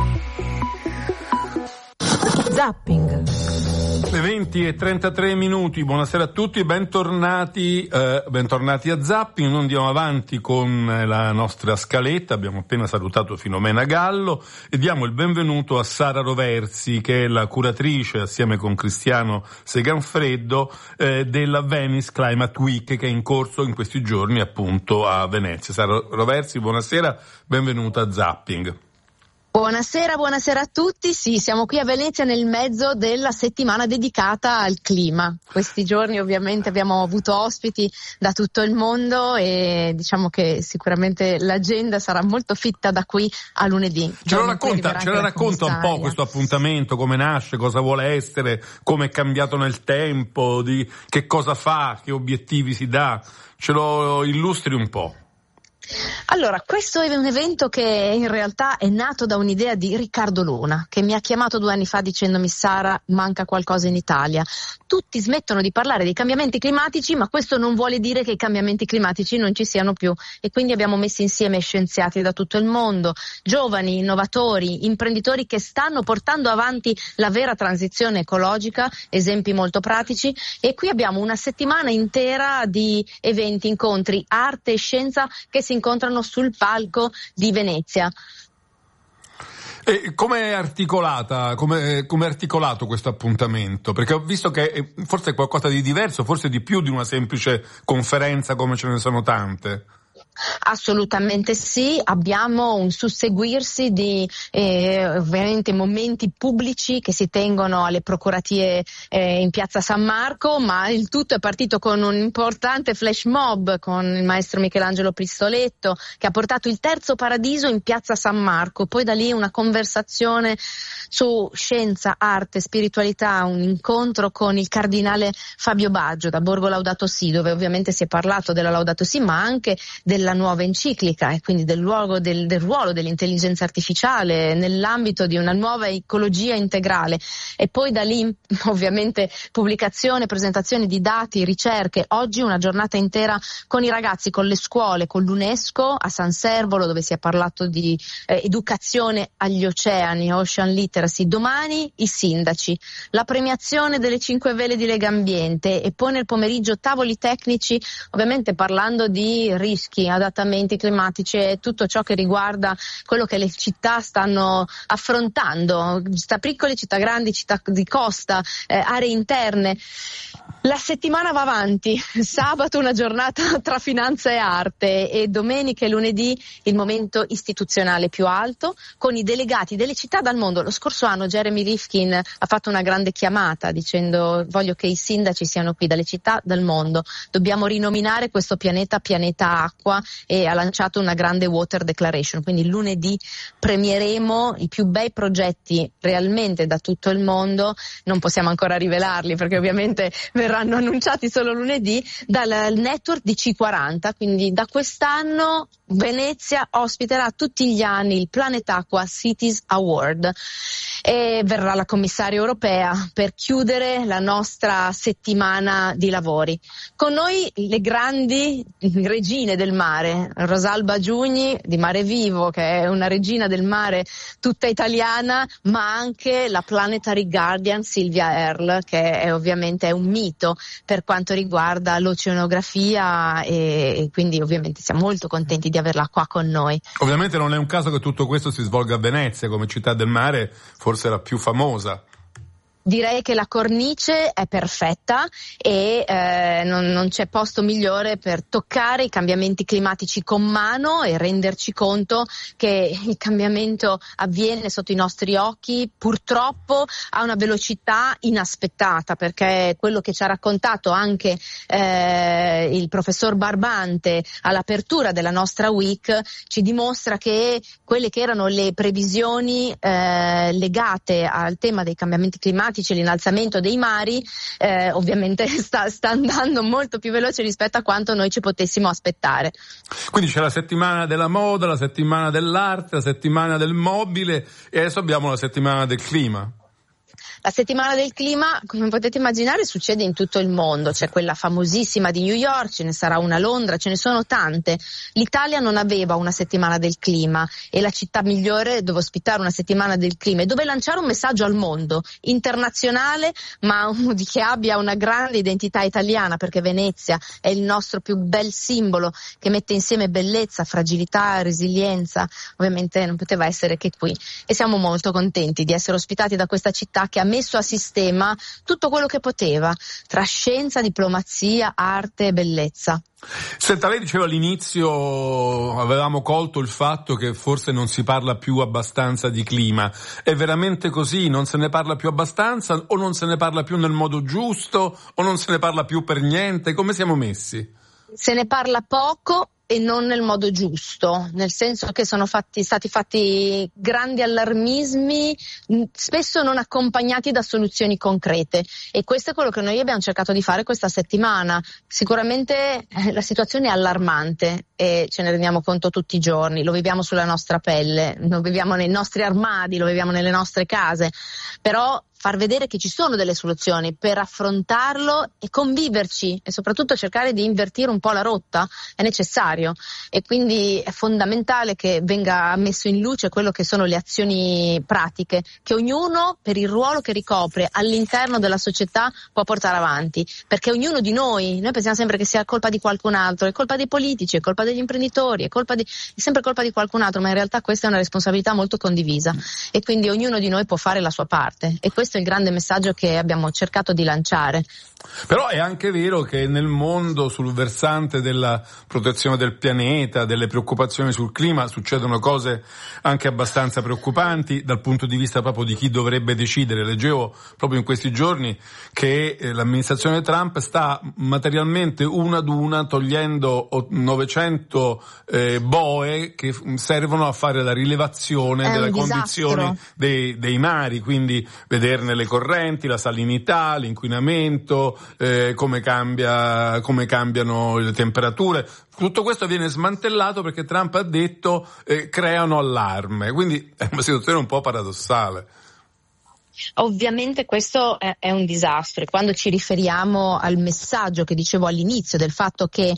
Zapping. Le venti e trentatré minuti, buonasera a tutti, bentornati, eh, bentornati a Zapping. Noi andiamo avanti con la nostra scaletta, abbiamo appena salutato Filomena Gallo e diamo il benvenuto a Sara Roversi, che è la curatrice assieme con Cristiano Seganfreddo eh, della Venice Climate Week, che è in corso in questi giorni appunto a Venezia. Sara Roversi, buonasera, benvenuta a Zapping. Buonasera, buonasera a tutti. Sì, siamo qui a Venezia nel mezzo della settimana dedicata al clima. Questi giorni ovviamente abbiamo avuto ospiti da tutto il mondo e diciamo che sicuramente l'agenda sarà molto fitta da qui a lunedì. Ce lo racconta, ce la racconta un po' questo appuntamento, come nasce, cosa vuole essere, come è cambiato nel tempo, di che cosa fa, che obiettivi si dà. Ce lo illustri un po'. Allora, questo è un evento che in realtà è nato da un'idea di Riccardo Luna, che mi ha chiamato due anni fa dicendomi: Sara, manca qualcosa in Italia. Tutti smettono di parlare dei cambiamenti climatici, ma questo non vuole dire che i cambiamenti climatici non ci siano più, e quindi abbiamo messo insieme scienziati da tutto il mondo, giovani, innovatori, imprenditori che stanno portando avanti la vera transizione ecologica, esempi molto pratici, e qui abbiamo una settimana intera di eventi, incontri, arte e scienza che si incontrano sul palco di Venezia. E come è articolata, come è articolato questo appuntamento? Perché ho visto che forse è qualcosa di diverso, forse di più di una semplice conferenza come ce ne sono tante. Assolutamente sì, abbiamo un susseguirsi di eh, ovviamente momenti pubblici che si tengono alle procuratie eh, in piazza San Marco, ma il tutto è partito con un importante flash mob con il maestro Michelangelo Pistoletto, che ha portato il terzo paradiso in piazza San Marco. Poi da lì una conversazione su scienza, arte, spiritualità, un incontro con il cardinale Fabio Baggio da Borgo Laudato Si, dove ovviamente si è parlato della Laudato Si ma anche della nuova enciclica e quindi del, luogo del, del ruolo dell'intelligenza artificiale nell'ambito di una nuova ecologia integrale, e poi da lì ovviamente pubblicazione, presentazione di dati, ricerche. Oggi una giornata intera con i ragazzi, con le scuole, con l'UNESCO a San Servolo, dove si è parlato di eh, educazione agli oceani, Ocean Literacy. Domani i sindaci, la premiazione delle cinque vele di Legambiente, e poi nel pomeriggio tavoli tecnici, ovviamente parlando di rischi, adattamenti climatici e tutto ciò che riguarda quello che le città stanno affrontando, città piccole, città grandi, città di costa, eh, aree interne. La settimana va avanti, sabato una giornata tra finanza e arte, e domenica e lunedì il momento istituzionale più alto con i delegati delle città dal mondo. Lo scorso anno Jeremy Rifkin ha fatto una grande chiamata dicendo: voglio che i sindaci siano qui dalle città dal mondo, dobbiamo rinominare questo pianeta pianeta acqua, e ha lanciato una grande water declaration. Quindi lunedì premieremo i più bei progetti realmente da tutto il mondo, non possiamo ancora rivelarli perché ovviamente verranno annunciati solo lunedì, dal network di C quaranta. Quindi da quest'anno Venezia ospiterà tutti gli anni il Planet Acqua Cities Award, e verrà la commissaria europea per chiudere la nostra settimana di lavori. Con noi le grandi regine del mare, Rosalba Giugni di Mare Vivo, che è una regina del mare tutta italiana, ma anche la Planetary Guardian Silvia Earle, che è ovviamente è un mito per quanto riguarda l'oceanografia, e, e quindi ovviamente siamo molto contenti di averla qua con noi. Ovviamente non è un caso che tutto questo si svolga a Venezia come città del mare, forse la più famosa. Direi che la cornice è perfetta e eh, non, non c'è posto migliore per toccare i cambiamenti climatici con mano e renderci conto che il cambiamento avviene sotto i nostri occhi, purtroppo a una velocità inaspettata, perché quello che ci ha raccontato anche eh, il professor Barbante all'apertura della nostra week ci dimostra che quelle che erano le previsioni eh, legate al tema dei cambiamenti climatici, l'innalzamento dei mari, eh, ovviamente sta, sta andando molto più veloce rispetto a quanto noi ci potessimo aspettare. Quindi c'è la settimana della moda, la settimana dell'arte, la settimana del mobile, e adesso abbiamo la settimana del clima. La settimana del clima, come potete immaginare, succede in tutto il mondo. C'è quella famosissima di New York, ce ne sarà una a Londra, ce ne sono tante. L'Italia non aveva una settimana del clima, e la città migliore dove ospitare una settimana del clima e dove lanciare un messaggio al mondo internazionale, ma che abbia una grande identità italiana, perché Venezia è il nostro più bel simbolo che mette insieme bellezza, fragilità, resilienza. Ovviamente non poteva essere che qui, e siamo molto contenti di essere ospitati da questa città che ha messo a sistema tutto quello che poteva tra scienza, diplomazia, arte e bellezza. Senta, lei diceva all'inizio, avevamo colto il fatto che forse non si parla più abbastanza di clima. È veramente così? Non se ne parla più abbastanza, o non se ne parla più nel modo giusto, o non se ne parla più per niente? Come siamo messi? Se ne parla poco e non nel modo giusto, nel senso che sono fatti, stati fatti grandi allarmismi, spesso non accompagnati da soluzioni concrete, e questo è quello che noi abbiamo cercato di fare questa settimana. Sicuramente eh, la situazione è allarmante e ce ne rendiamo conto tutti i giorni, lo viviamo sulla nostra pelle, lo viviamo nei nostri armadi, lo viviamo nelle nostre case, però far vedere che ci sono delle soluzioni per affrontarlo e conviverci, e soprattutto cercare di invertire un po' la rotta è necessario, e quindi è fondamentale che venga messo in luce quello che sono le azioni pratiche che ognuno, per il ruolo che ricopre all'interno della società, può portare avanti, perché ognuno di noi, noi pensiamo sempre che sia colpa di qualcun altro, è colpa dei politici, è colpa degli imprenditori, è colpa di, è sempre colpa di qualcun altro, ma in realtà questa è una responsabilità molto condivisa, e quindi ognuno di noi può fare la sua parte, e questo questo è il grande messaggio che abbiamo cercato di lanciare. Però è anche vero che nel mondo, sul versante della protezione del pianeta, delle preoccupazioni sul clima, succedono cose anche abbastanza preoccupanti dal punto di vista proprio di chi dovrebbe decidere. Leggevo proprio in questi giorni che eh, l'amministrazione Trump sta materialmente una ad una togliendo novecento eh, boe che servono a fare la rilevazione delle condizioni dei, dei mari, quindi vederne le correnti, la salinità, l'inquinamento, Eh, come cambia, come cambiano le temperature. Tutto questo viene smantellato perché Trump ha detto eh, creano allarme, quindi è una situazione un po' paradossale. Ovviamente questo è, è un disastro, e quando ci riferiamo al messaggio che dicevo all'inizio del fatto che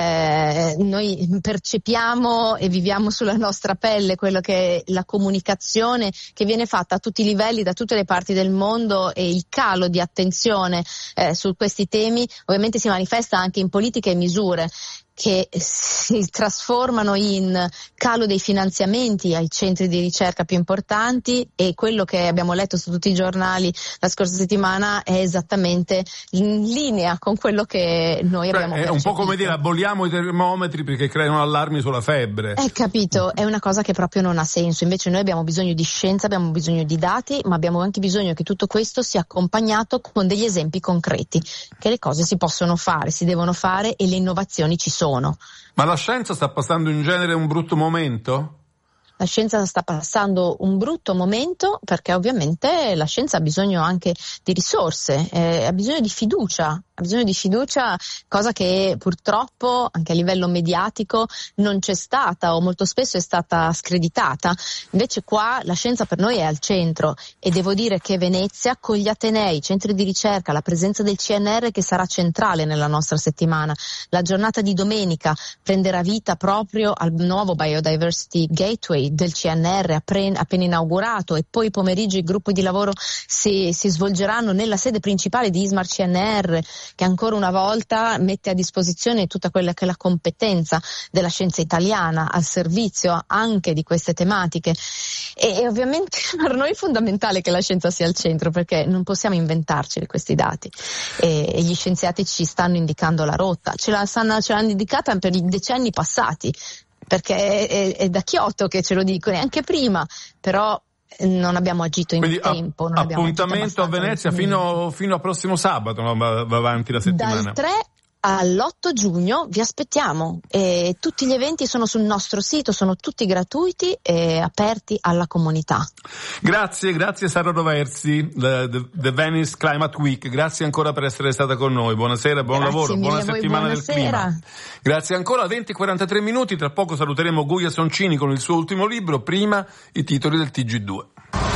eh, noi percepiamo e viviamo sulla nostra pelle quello che è la comunicazione che viene fatta a tutti i livelli da tutte le parti del mondo, e il calo di attenzione eh, su questi temi ovviamente si manifesta anche in politiche e misure che si trasformano in calo dei finanziamenti ai centri di ricerca più importanti, e quello che abbiamo letto su tutti i giornali la scorsa settimana è esattamente in linea con quello che noi Beh, abbiamo è percepito. un po' come dire aboliamo i termometri perché creano allarmi sulla febbre. È capito, è una cosa che proprio non ha senso. Invece noi abbiamo bisogno di scienza, abbiamo bisogno di dati, ma abbiamo anche bisogno che tutto questo sia accompagnato con degli esempi concreti, che le cose si possono fare, si devono fare, e le innovazioni ci sono. Sono. Ma la scienza sta passando in genere un brutto momento? La scienza sta passando un brutto momento perché ovviamente la scienza ha bisogno anche di risorse, eh, ha bisogno di fiducia, ha bisogno di fiducia, cosa che purtroppo anche a livello mediatico non c'è stata, o molto spesso è stata screditata. Invece qua la scienza per noi è al centro, e devo dire che Venezia, con gli atenei, i centri di ricerca, la presenza del C N R che sarà centrale nella nostra settimana, la giornata di domenica prenderà vita proprio al nuovo Biodiversity Gateway del C N R appena, appena inaugurato, e poi pomeriggio i gruppi di lavoro si, si svolgeranno nella sede principale di Ismar C N R, che ancora una volta mette a disposizione tutta quella che è la competenza della scienza italiana al servizio anche di queste tematiche. E, e ovviamente per noi è fondamentale che la scienza sia al centro, perché non possiamo inventarci questi dati, e, e gli scienziati ci stanno indicando la rotta, ce, la stanno, ce l'hanno indicata per i decenni passati, perché è, è da Kyoto che ce lo dicono, e anche prima, però non abbiamo agito in Quindi tempo. Non appuntamento a Venezia fino, fino a prossimo sabato, no? va, va avanti la settimana. Dal tre all'otto giugno vi aspettiamo, e tutti gli eventi sono sul nostro sito, sono tutti gratuiti e aperti alla comunità. Grazie, grazie Sara Roversi, the, the, the Venice Climate Week, grazie ancora per essere stata con noi, buonasera, buon grazie lavoro, buona voi, settimana del clima. Grazie ancora, venti e quarantatré minuti, tra poco saluteremo Guia Soncini con il suo ultimo libro, prima i titoli del T G due.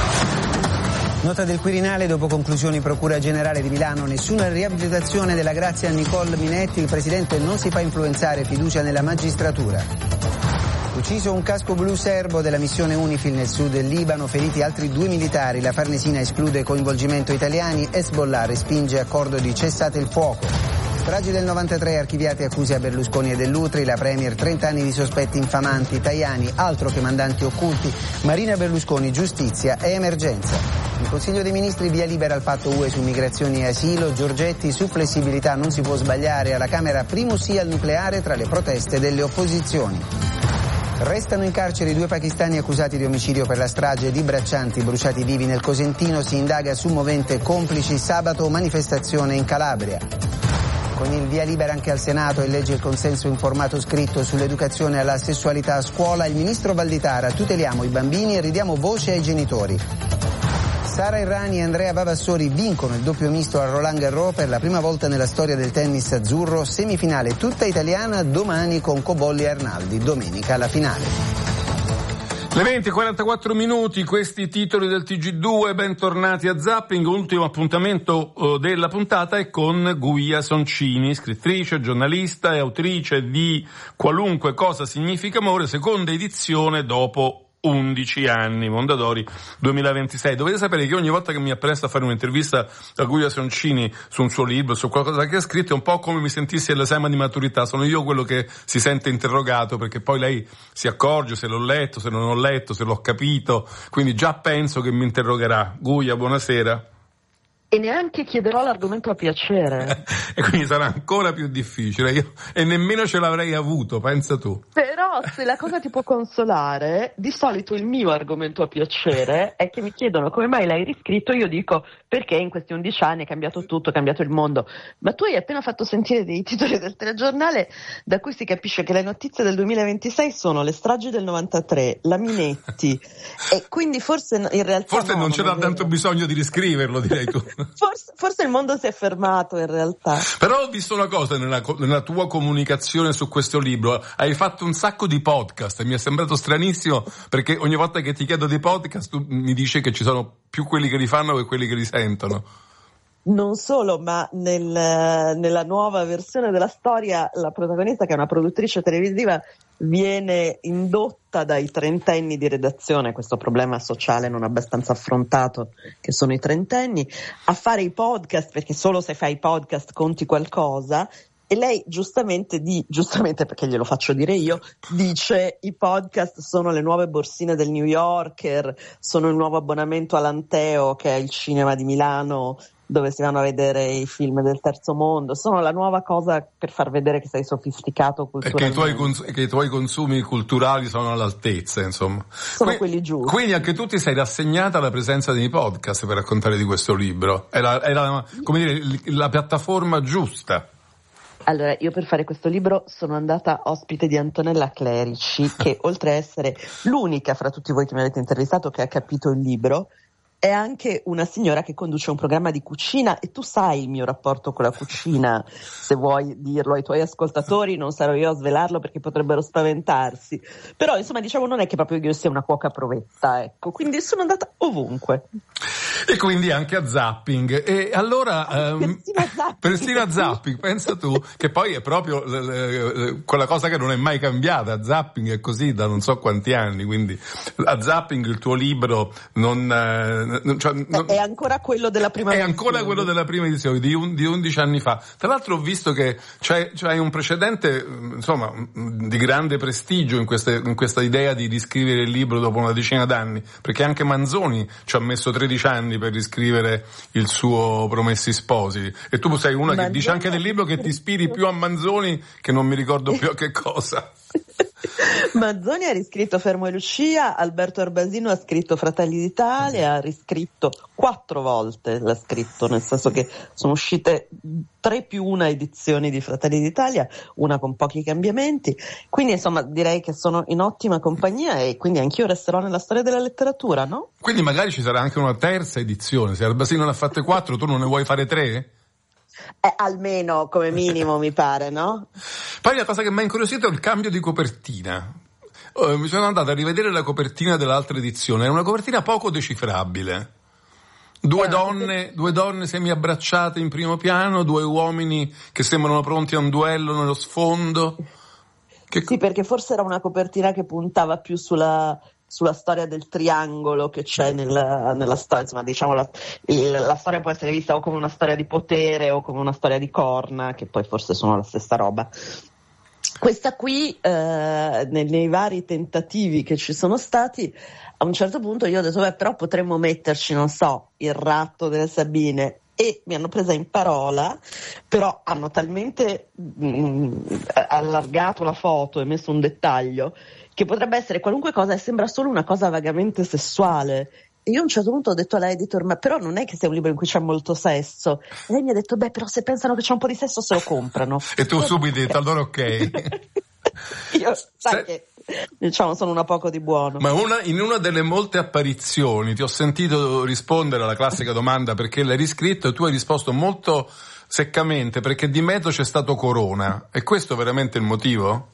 Nota del Quirinale, dopo conclusioni Procura Generale di Milano, nessuna riabilitazione della Grazia Nicole Minetti, il Presidente non si fa influenzare, fiducia nella magistratura. Ucciso un casco blu serbo della missione UNIFIL nel sud del Libano, feriti altri due militari, la Farnesina esclude coinvolgimento italiani, Hezbollah respinge accordo di cessate il fuoco. Stragi del novantatré, archiviate accuse a Berlusconi e Dell'Utri, la Premier trenta anni di sospetti infamanti, Tajani altro che mandanti occulti, Marina Berlusconi giustizia e emergenza. Il Consiglio dei Ministri via libera al patto U E su migrazioni e asilo, Giorgetti su flessibilità non si può sbagliare, alla Camera primo sì al nucleare tra le proteste delle opposizioni. Restano in carcere i due pakistani accusati di omicidio per la strage di braccianti bruciati vivi nel Cosentino, si indaga su movente complici, sabato manifestazione in Calabria. Con il via libera anche al Senato e legge il consenso in formato scritto sull'educazione alla sessualità a scuola, il ministro Valditara: tuteliamo i bambini e ridiamo voce ai genitori. Sara Errani e Andrea Vavassori vincono il doppio misto a Roland Garros per la prima volta nella storia del tennis azzurro, semifinale tutta italiana domani con Cobolli e Arnaldi, domenica la finale. Le venti e quarantaquattro minuti, questi titoli del T G due, bentornati a Zapping. Ultimo appuntamento uh, della puntata è con Guia Soncini, scrittrice, giornalista e autrice di Qualunque cosa significa amore, seconda edizione dopo undici anni, Mondadori duemilaventisei. Dovete sapere che ogni volta che mi appresto a fare un'intervista a Guia Soncini su un suo libro, su qualcosa che ha scritto, è un po' come mi sentissi all'esame di maturità. Sono io quello che si sente interrogato, perché poi lei si accorge se l'ho letto, se non ho letto, se l'ho capito, quindi già penso che mi interrogerà. Guia, buonasera. e neanche chiederò l'argomento a piacere. E quindi sarà ancora più difficile, io, e nemmeno ce l'avrei avuto, pensa tu. Però se la cosa ti può consolare, di solito il mio argomento a piacere è che mi chiedono come mai l'hai riscritto, io dico perché in questi undici anni è cambiato tutto, è cambiato il mondo. Ma tu hai appena fatto sentire dei titoli del telegiornale da cui si capisce che le notizie del duemilaventisei sono le stragi del novantatré, la Minetti, e quindi forse in realtà forse no, non c'era non tanto bisogno di riscriverlo, direi tu. Forse, forse il mondo si è fermato in realtà. Però ho visto una cosa nella, nella tua comunicazione su questo libro, hai fatto un sacco di podcast e mi è sembrato stranissimo perché ogni volta che ti chiedo dei podcast tu mi dici che ci sono più quelli che li fanno che quelli che li sentono. Non solo, ma nel, nella nuova versione della storia la protagonista, che è una produttrice televisiva, viene indotta dai trentenni di redazione, questo problema sociale non abbastanza affrontato che sono i trentenni, a fare i podcast, perché solo se fai i podcast conti qualcosa. E lei giustamente, di, giustamente perché glielo faccio dire io, dice i podcast sono le nuove borsine del New Yorker, sono il nuovo abbonamento all'Anteo, che è il cinema di Milano dove si vanno a vedere i film del terzo mondo, sono la nuova cosa per far vedere che sei sofisticato culturalmente. E che i tuoi, cons- che i tuoi consumi culturali sono all'altezza, insomma. Sono que- quelli giusti. Quindi anche tu ti sei rassegnata alla presenza dei podcast per raccontare di questo libro. Era, era come dire, la piattaforma giusta. Allora, io per fare questo libro sono andata ospite di Antonella Clerici, che oltre a essere l'unica fra tutti voi che mi avete intervistato che ha capito il libro, è anche una signora che conduce un programma di cucina, e tu sai il mio rapporto con la cucina, se vuoi dirlo ai tuoi ascoltatori, non sarò io a svelarlo perché potrebbero spaventarsi, però insomma diciamo non è che proprio io sia una cuoca provetta, ecco, quindi sono andata ovunque. E quindi anche a Zapping, e allora um, persino, a zapping. persino a Zapping, pensa tu, che poi è proprio le, le, le, quella cosa che non è mai cambiata. Zapping è così da non so quanti anni, quindi a Zapping il tuo libro non, eh, cioè, non è ancora quello della prima è edizione. ancora quello della prima edizione di, un, di undici anni fa. Tra l'altro ho visto che c'è, c'è un precedente insomma di grande prestigio in questa, in questa idea di riscrivere il libro dopo una decina d'anni, perché anche Manzoni ci ha messo tredici anni per riscrivere il suo Promessi Sposi, e tu sei una Manzoni che dice anche nel libro che ti ispiri più a Manzoni che non mi ricordo più a che cosa. Manzoni ha riscritto Fermo e Lucia, Alberto Arbasino ha scritto Fratelli d'Italia, ha riscritto quattro volte, l'ha scritto, nel senso che sono uscite tre più una edizioni di Fratelli d'Italia, una con pochi cambiamenti, quindi insomma direi che sono in ottima compagnia e quindi anch'io resterò nella storia della letteratura, no? Quindi magari ci sarà anche una terza edizione, se Arbasino ne ha fatte quattro, tu non ne vuoi fare tre? Eh, almeno come minimo mi pare, no? Poi la cosa che mi ha incuriosito è il cambio di copertina. Uh, mi sono andato a rivedere la copertina dell'altra edizione, è una copertina poco decifrabile. Due eh, donne, che... due donne semiabbracciate in primo piano, due uomini che sembrano pronti a un duello nello sfondo. Che... Sì, perché forse era una copertina che puntava più sulla sulla storia del triangolo che c'è nella, nella storia, insomma diciamo la, il, la storia può essere vista o come una storia di potere o come una storia di corna, che poi forse sono la stessa roba. Questa qui eh, nei, nei vari tentativi che ci sono stati, a un certo punto io ho detto beh però potremmo metterci, non so, il ratto delle Sabine, e mi hanno presa in parola, però hanno talmente mh, allargato la foto e messo un dettaglio che potrebbe essere qualunque cosa e sembra solo una cosa vagamente sessuale. E io a un certo punto ho detto all'editor, ma però non è che sia un libro in cui c'è molto sesso. E lei mi ha detto, beh, però se pensano che c'è un po' di sesso se lo comprano. E tu subito hai detto, allora ok. Io, sai se... che, diciamo, sono una poco di buono. Ma una, in una delle molte apparizioni ti ho sentito rispondere alla classica domanda perché l'hai riscritto, e tu hai risposto molto seccamente perché di mezzo c'è stato Corona. È questo veramente il motivo?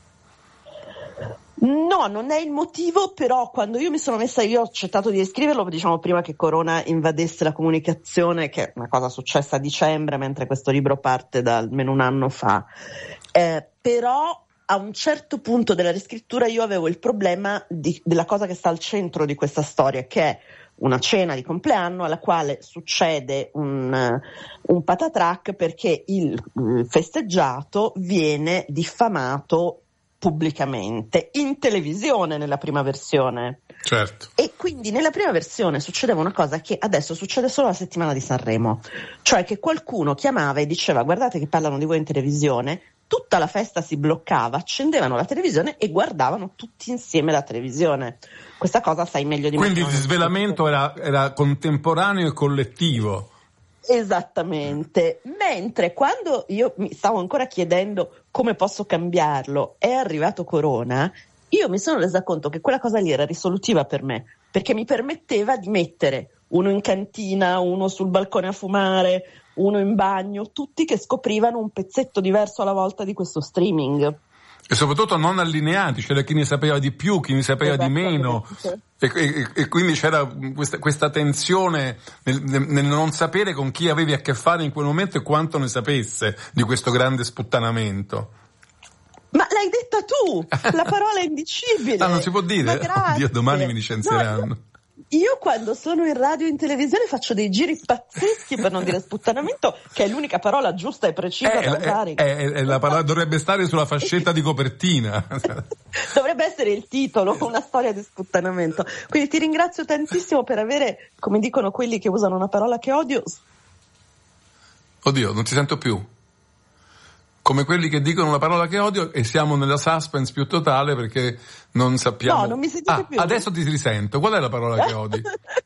No, non è il motivo, però quando io mi sono messa, io ho accettato di scriverlo, diciamo prima che Corona invadesse la comunicazione, che è una cosa successa a dicembre, mentre questo libro parte da almeno un anno fa. Eh, però a un certo punto della riscrittura io avevo il problema di, della cosa che sta al centro di questa storia, che è una cena di compleanno alla quale succede un, un patatrac perché il, il festeggiato viene diffamato pubblicamente, in televisione nella prima versione. Certo. E quindi nella prima versione succedeva una cosa che adesso succede solo la settimana di Sanremo, cioè che qualcuno chiamava e diceva guardate che parlano di voi in televisione, tutta la festa si bloccava, accendevano la televisione e guardavano tutti insieme la televisione. Questa cosa sai meglio di me. Quindi il disvelamento era, era contemporaneo e collettivo. Esattamente, mentre quando io mi stavo ancora chiedendo come posso cambiarlo, è arrivato Corona, io mi sono resa conto che quella cosa lì era risolutiva per me, perché mi permetteva di mettere uno in cantina, uno sul balcone a fumare, uno in bagno, tutti che scoprivano un pezzetto diverso alla volta di questo streaming. E soprattutto non allineati, c'era chi ne sapeva di più, chi ne sapeva di meno, e, e, e quindi c'era questa, questa tensione nel, nel non sapere con chi avevi a che fare in quel momento e quanto ne sapesse di questo grande sputtanamento. Ma l'hai detta tu, la parola è indicibile. Ah, non si può dire? Oddio, domani mi licenzieranno. No, io quando sono in radio e in televisione faccio dei giri pazzeschi per non dire sputtanamento, che è l'unica parola giusta e precisa eh, da usare. È, è, è la parola, dovrebbe stare sulla fascetta di copertina. Dovrebbe essere il titolo, una storia di sputtanamento. Quindi ti ringrazio tantissimo per avere, come dicono quelli che usano una parola che odio. Oddio, non ti sento più. Come quelli che dicono una parola che odio, e siamo nella suspense più totale perché non sappiamo. No, non mi sentite ah, più. Adesso ti risento. Qual è la parola che odi?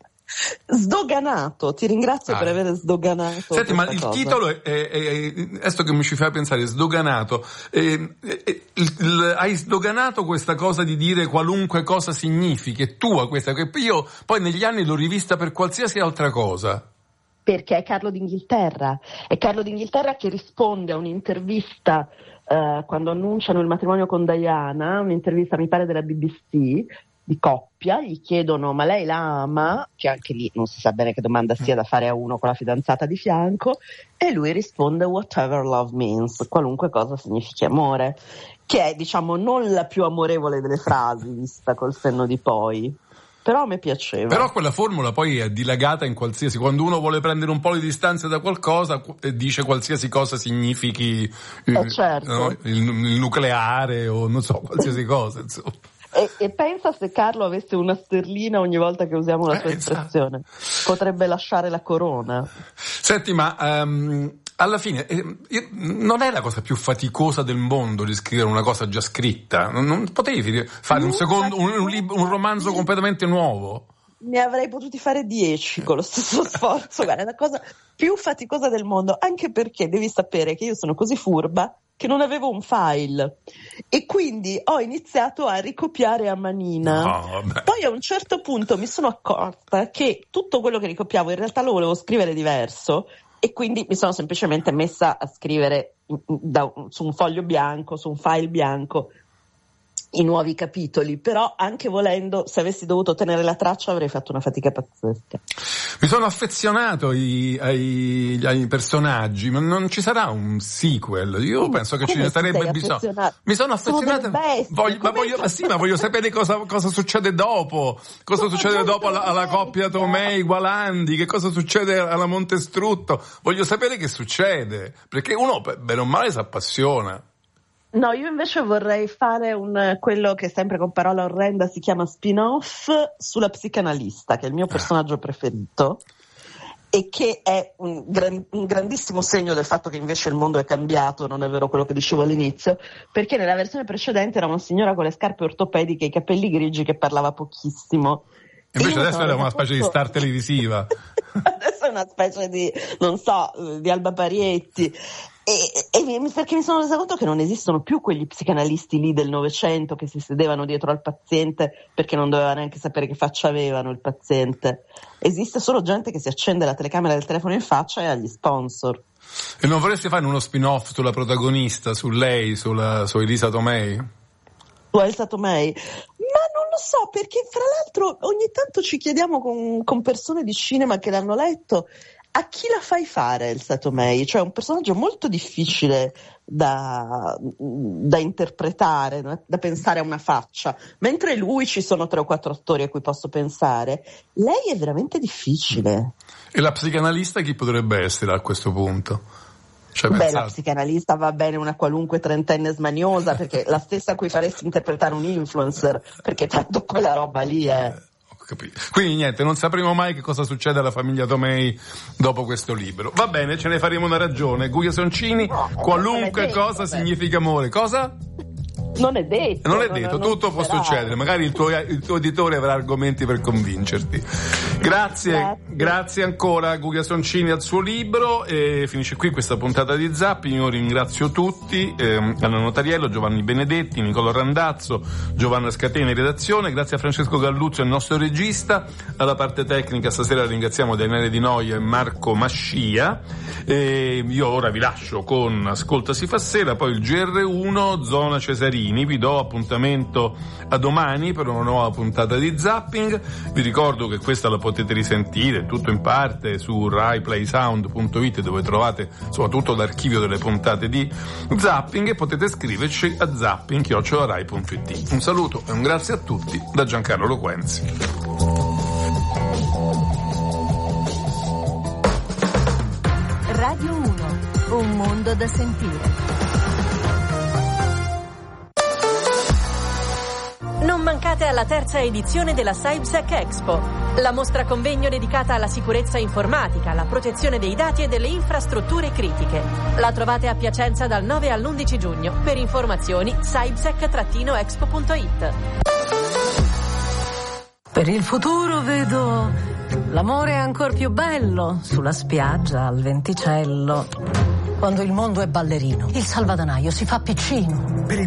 Sdoganato, ti ringrazio ah. per aver sdoganato. Senti, ma il cosa. titolo è, è, è, è questo che mi ci fa pensare, sdoganato. Eh, eh, il, il, hai sdoganato questa cosa di dire qualunque cosa significhi, è tua questa, che io poi negli anni l'ho rivista per qualsiasi altra cosa. Perché è Carlo d'Inghilterra, è Carlo d'Inghilterra che risponde a un'intervista eh, quando annunciano il matrimonio con Diana, un'intervista mi pare della B B C, di coppia, gli chiedono ma lei la ama, che anche lì non si sa bene che domanda sia da fare a uno con la fidanzata di fianco, e lui risponde whatever love means, qualunque cosa significhi amore, che è diciamo non la più amorevole delle frasi vista col senno di poi. Però a me piaceva. Però quella formula poi è dilagata in qualsiasi, quando uno vuole prendere un po' di distanza da qualcosa, dice qualsiasi cosa significhi eh certo. no? il, il nucleare o non so, qualsiasi cosa, insomma. E, e pensa se Carlo avesse una sterlina ogni volta che usiamo la sua eh, espressione, esatto. Potrebbe lasciare la corona. Senti, ma um, alla fine eh, non è la cosa più faticosa del mondo di scrivere una cosa già scritta? Non, non potevi fare non un secondo un, un, lib- un romanzo completamente nuovo? Ne avrei potuti fare dieci con lo stesso sforzo. Guarda, è la cosa più faticosa del mondo, anche perché devi sapere che io sono così furba che non avevo un file e quindi ho iniziato a ricopiare a manina. No, poi a un certo punto mi sono accorta che tutto quello che ricopiavo in realtà lo volevo scrivere diverso e quindi mi sono semplicemente messa a scrivere da, su un foglio bianco, su un file bianco, i nuovi capitoli, però anche volendo, se avessi dovuto tenere la traccia avrei fatto una fatica pazzesca. Mi sono affezionato ai, ai, ai personaggi, ma non ci sarà un sequel. Io come, penso che ce ne sarebbe bisogno. Mi sono affezionato. Voglio, ma voglio, ma sì, ma voglio sapere cosa, cosa succede dopo. Cosa come succede dopo alla, alla coppia Tomei Gualandi, che cosa succede alla Montestrutto. Voglio sapere che succede, perché uno bene o male si appassiona. No, io invece vorrei fare un quello che sempre con parola orrenda si chiama spin-off sulla psicanalista, che è il mio personaggio preferito e che è un, gran, un grandissimo segno del fatto che invece il mondo è cambiato, non è vero quello che dicevo all'inizio, perché nella versione precedente era una signora con le scarpe ortopediche e i capelli grigi che parlava pochissimo. Invece adesso era una specie di star televisiva. Adesso è una specie di, non so, di Alba Parietti. E, e perché mi sono resa conto che non esistono più quegli psicanalisti lì del Novecento che si sedevano dietro al paziente perché non doveva neanche sapere che faccia avevano il paziente. Esiste solo gente che si accende la telecamera del telefono in faccia e ha gli sponsor. E non vorresti fare uno spin-off sulla protagonista, su lei, sulla, su Elisa Tomei? Su Elisa Tomei? Ma non lo so, perché fra l'altro ogni tanto ci chiediamo con, con persone di cinema che l'hanno letto, a chi la fai fare Elsa Tomei? Cioè un personaggio molto difficile da, da interpretare, da pensare a una faccia, mentre lui ci sono tre o quattro attori a cui posso pensare. Lei è veramente difficile. E la psicanalista chi potrebbe essere a questo punto? Cioè, Beh, pensate. la psicanalista va bene una qualunque trentenne smaniosa, perché la stessa a cui faresti interpretare un influencer, perché tanto quella roba lì è... Quindi niente, non sapremo mai che cosa succede alla famiglia Tomei dopo questo libro. Va bene, ce ne faremo una ragione. Guia Soncini, no, qualunque detto, cosa vabbè. significa amore. Cosa? Non è detto. Non è detto, non, tutto non può succedere. Magari il tuo, il tuo editore avrà argomenti per convincerti. Grazie, grazie, grazie ancora Guia Soncini al suo libro. E finisce qui questa puntata di Zapping. Io ringrazio tutti, eh, Anna Notariello, Giovanni Benedetti, Nicola Randazzo, Giovanna Scatena in redazione. Grazie a Francesco Galluzzo, il nostro regista. Alla parte tecnica stasera ringraziamo Daniele Di Noia e Marco Mascia. E io ora vi lascio con Ascolta si fa sera, poi il G R uno, Zona Cesarini. Vi do appuntamento a domani per una nuova puntata di Zapping. Vi ricordo che questa la potete risentire tutto in parte su rai play sound punto it, dove trovate soprattutto l'archivio delle puntate di Zapping, e potete scriverci a zapping chiocciola rai punto it. Un saluto e un grazie a tutti da Giancarlo Loquenzi. Radio uno, un mondo da sentire. Non mancate alla terza edizione della SciBSec Expo, la mostra convegno dedicata alla sicurezza informatica, alla protezione dei dati e delle infrastrutture critiche. La trovate a Piacenza dal nove all'undici giugno. Per informazioni scibsec expo punto it. Per il futuro vedo l'amore ancor più bello sulla spiaggia al venticello. Quando il mondo è ballerino, il salvadanaio si fa piccino.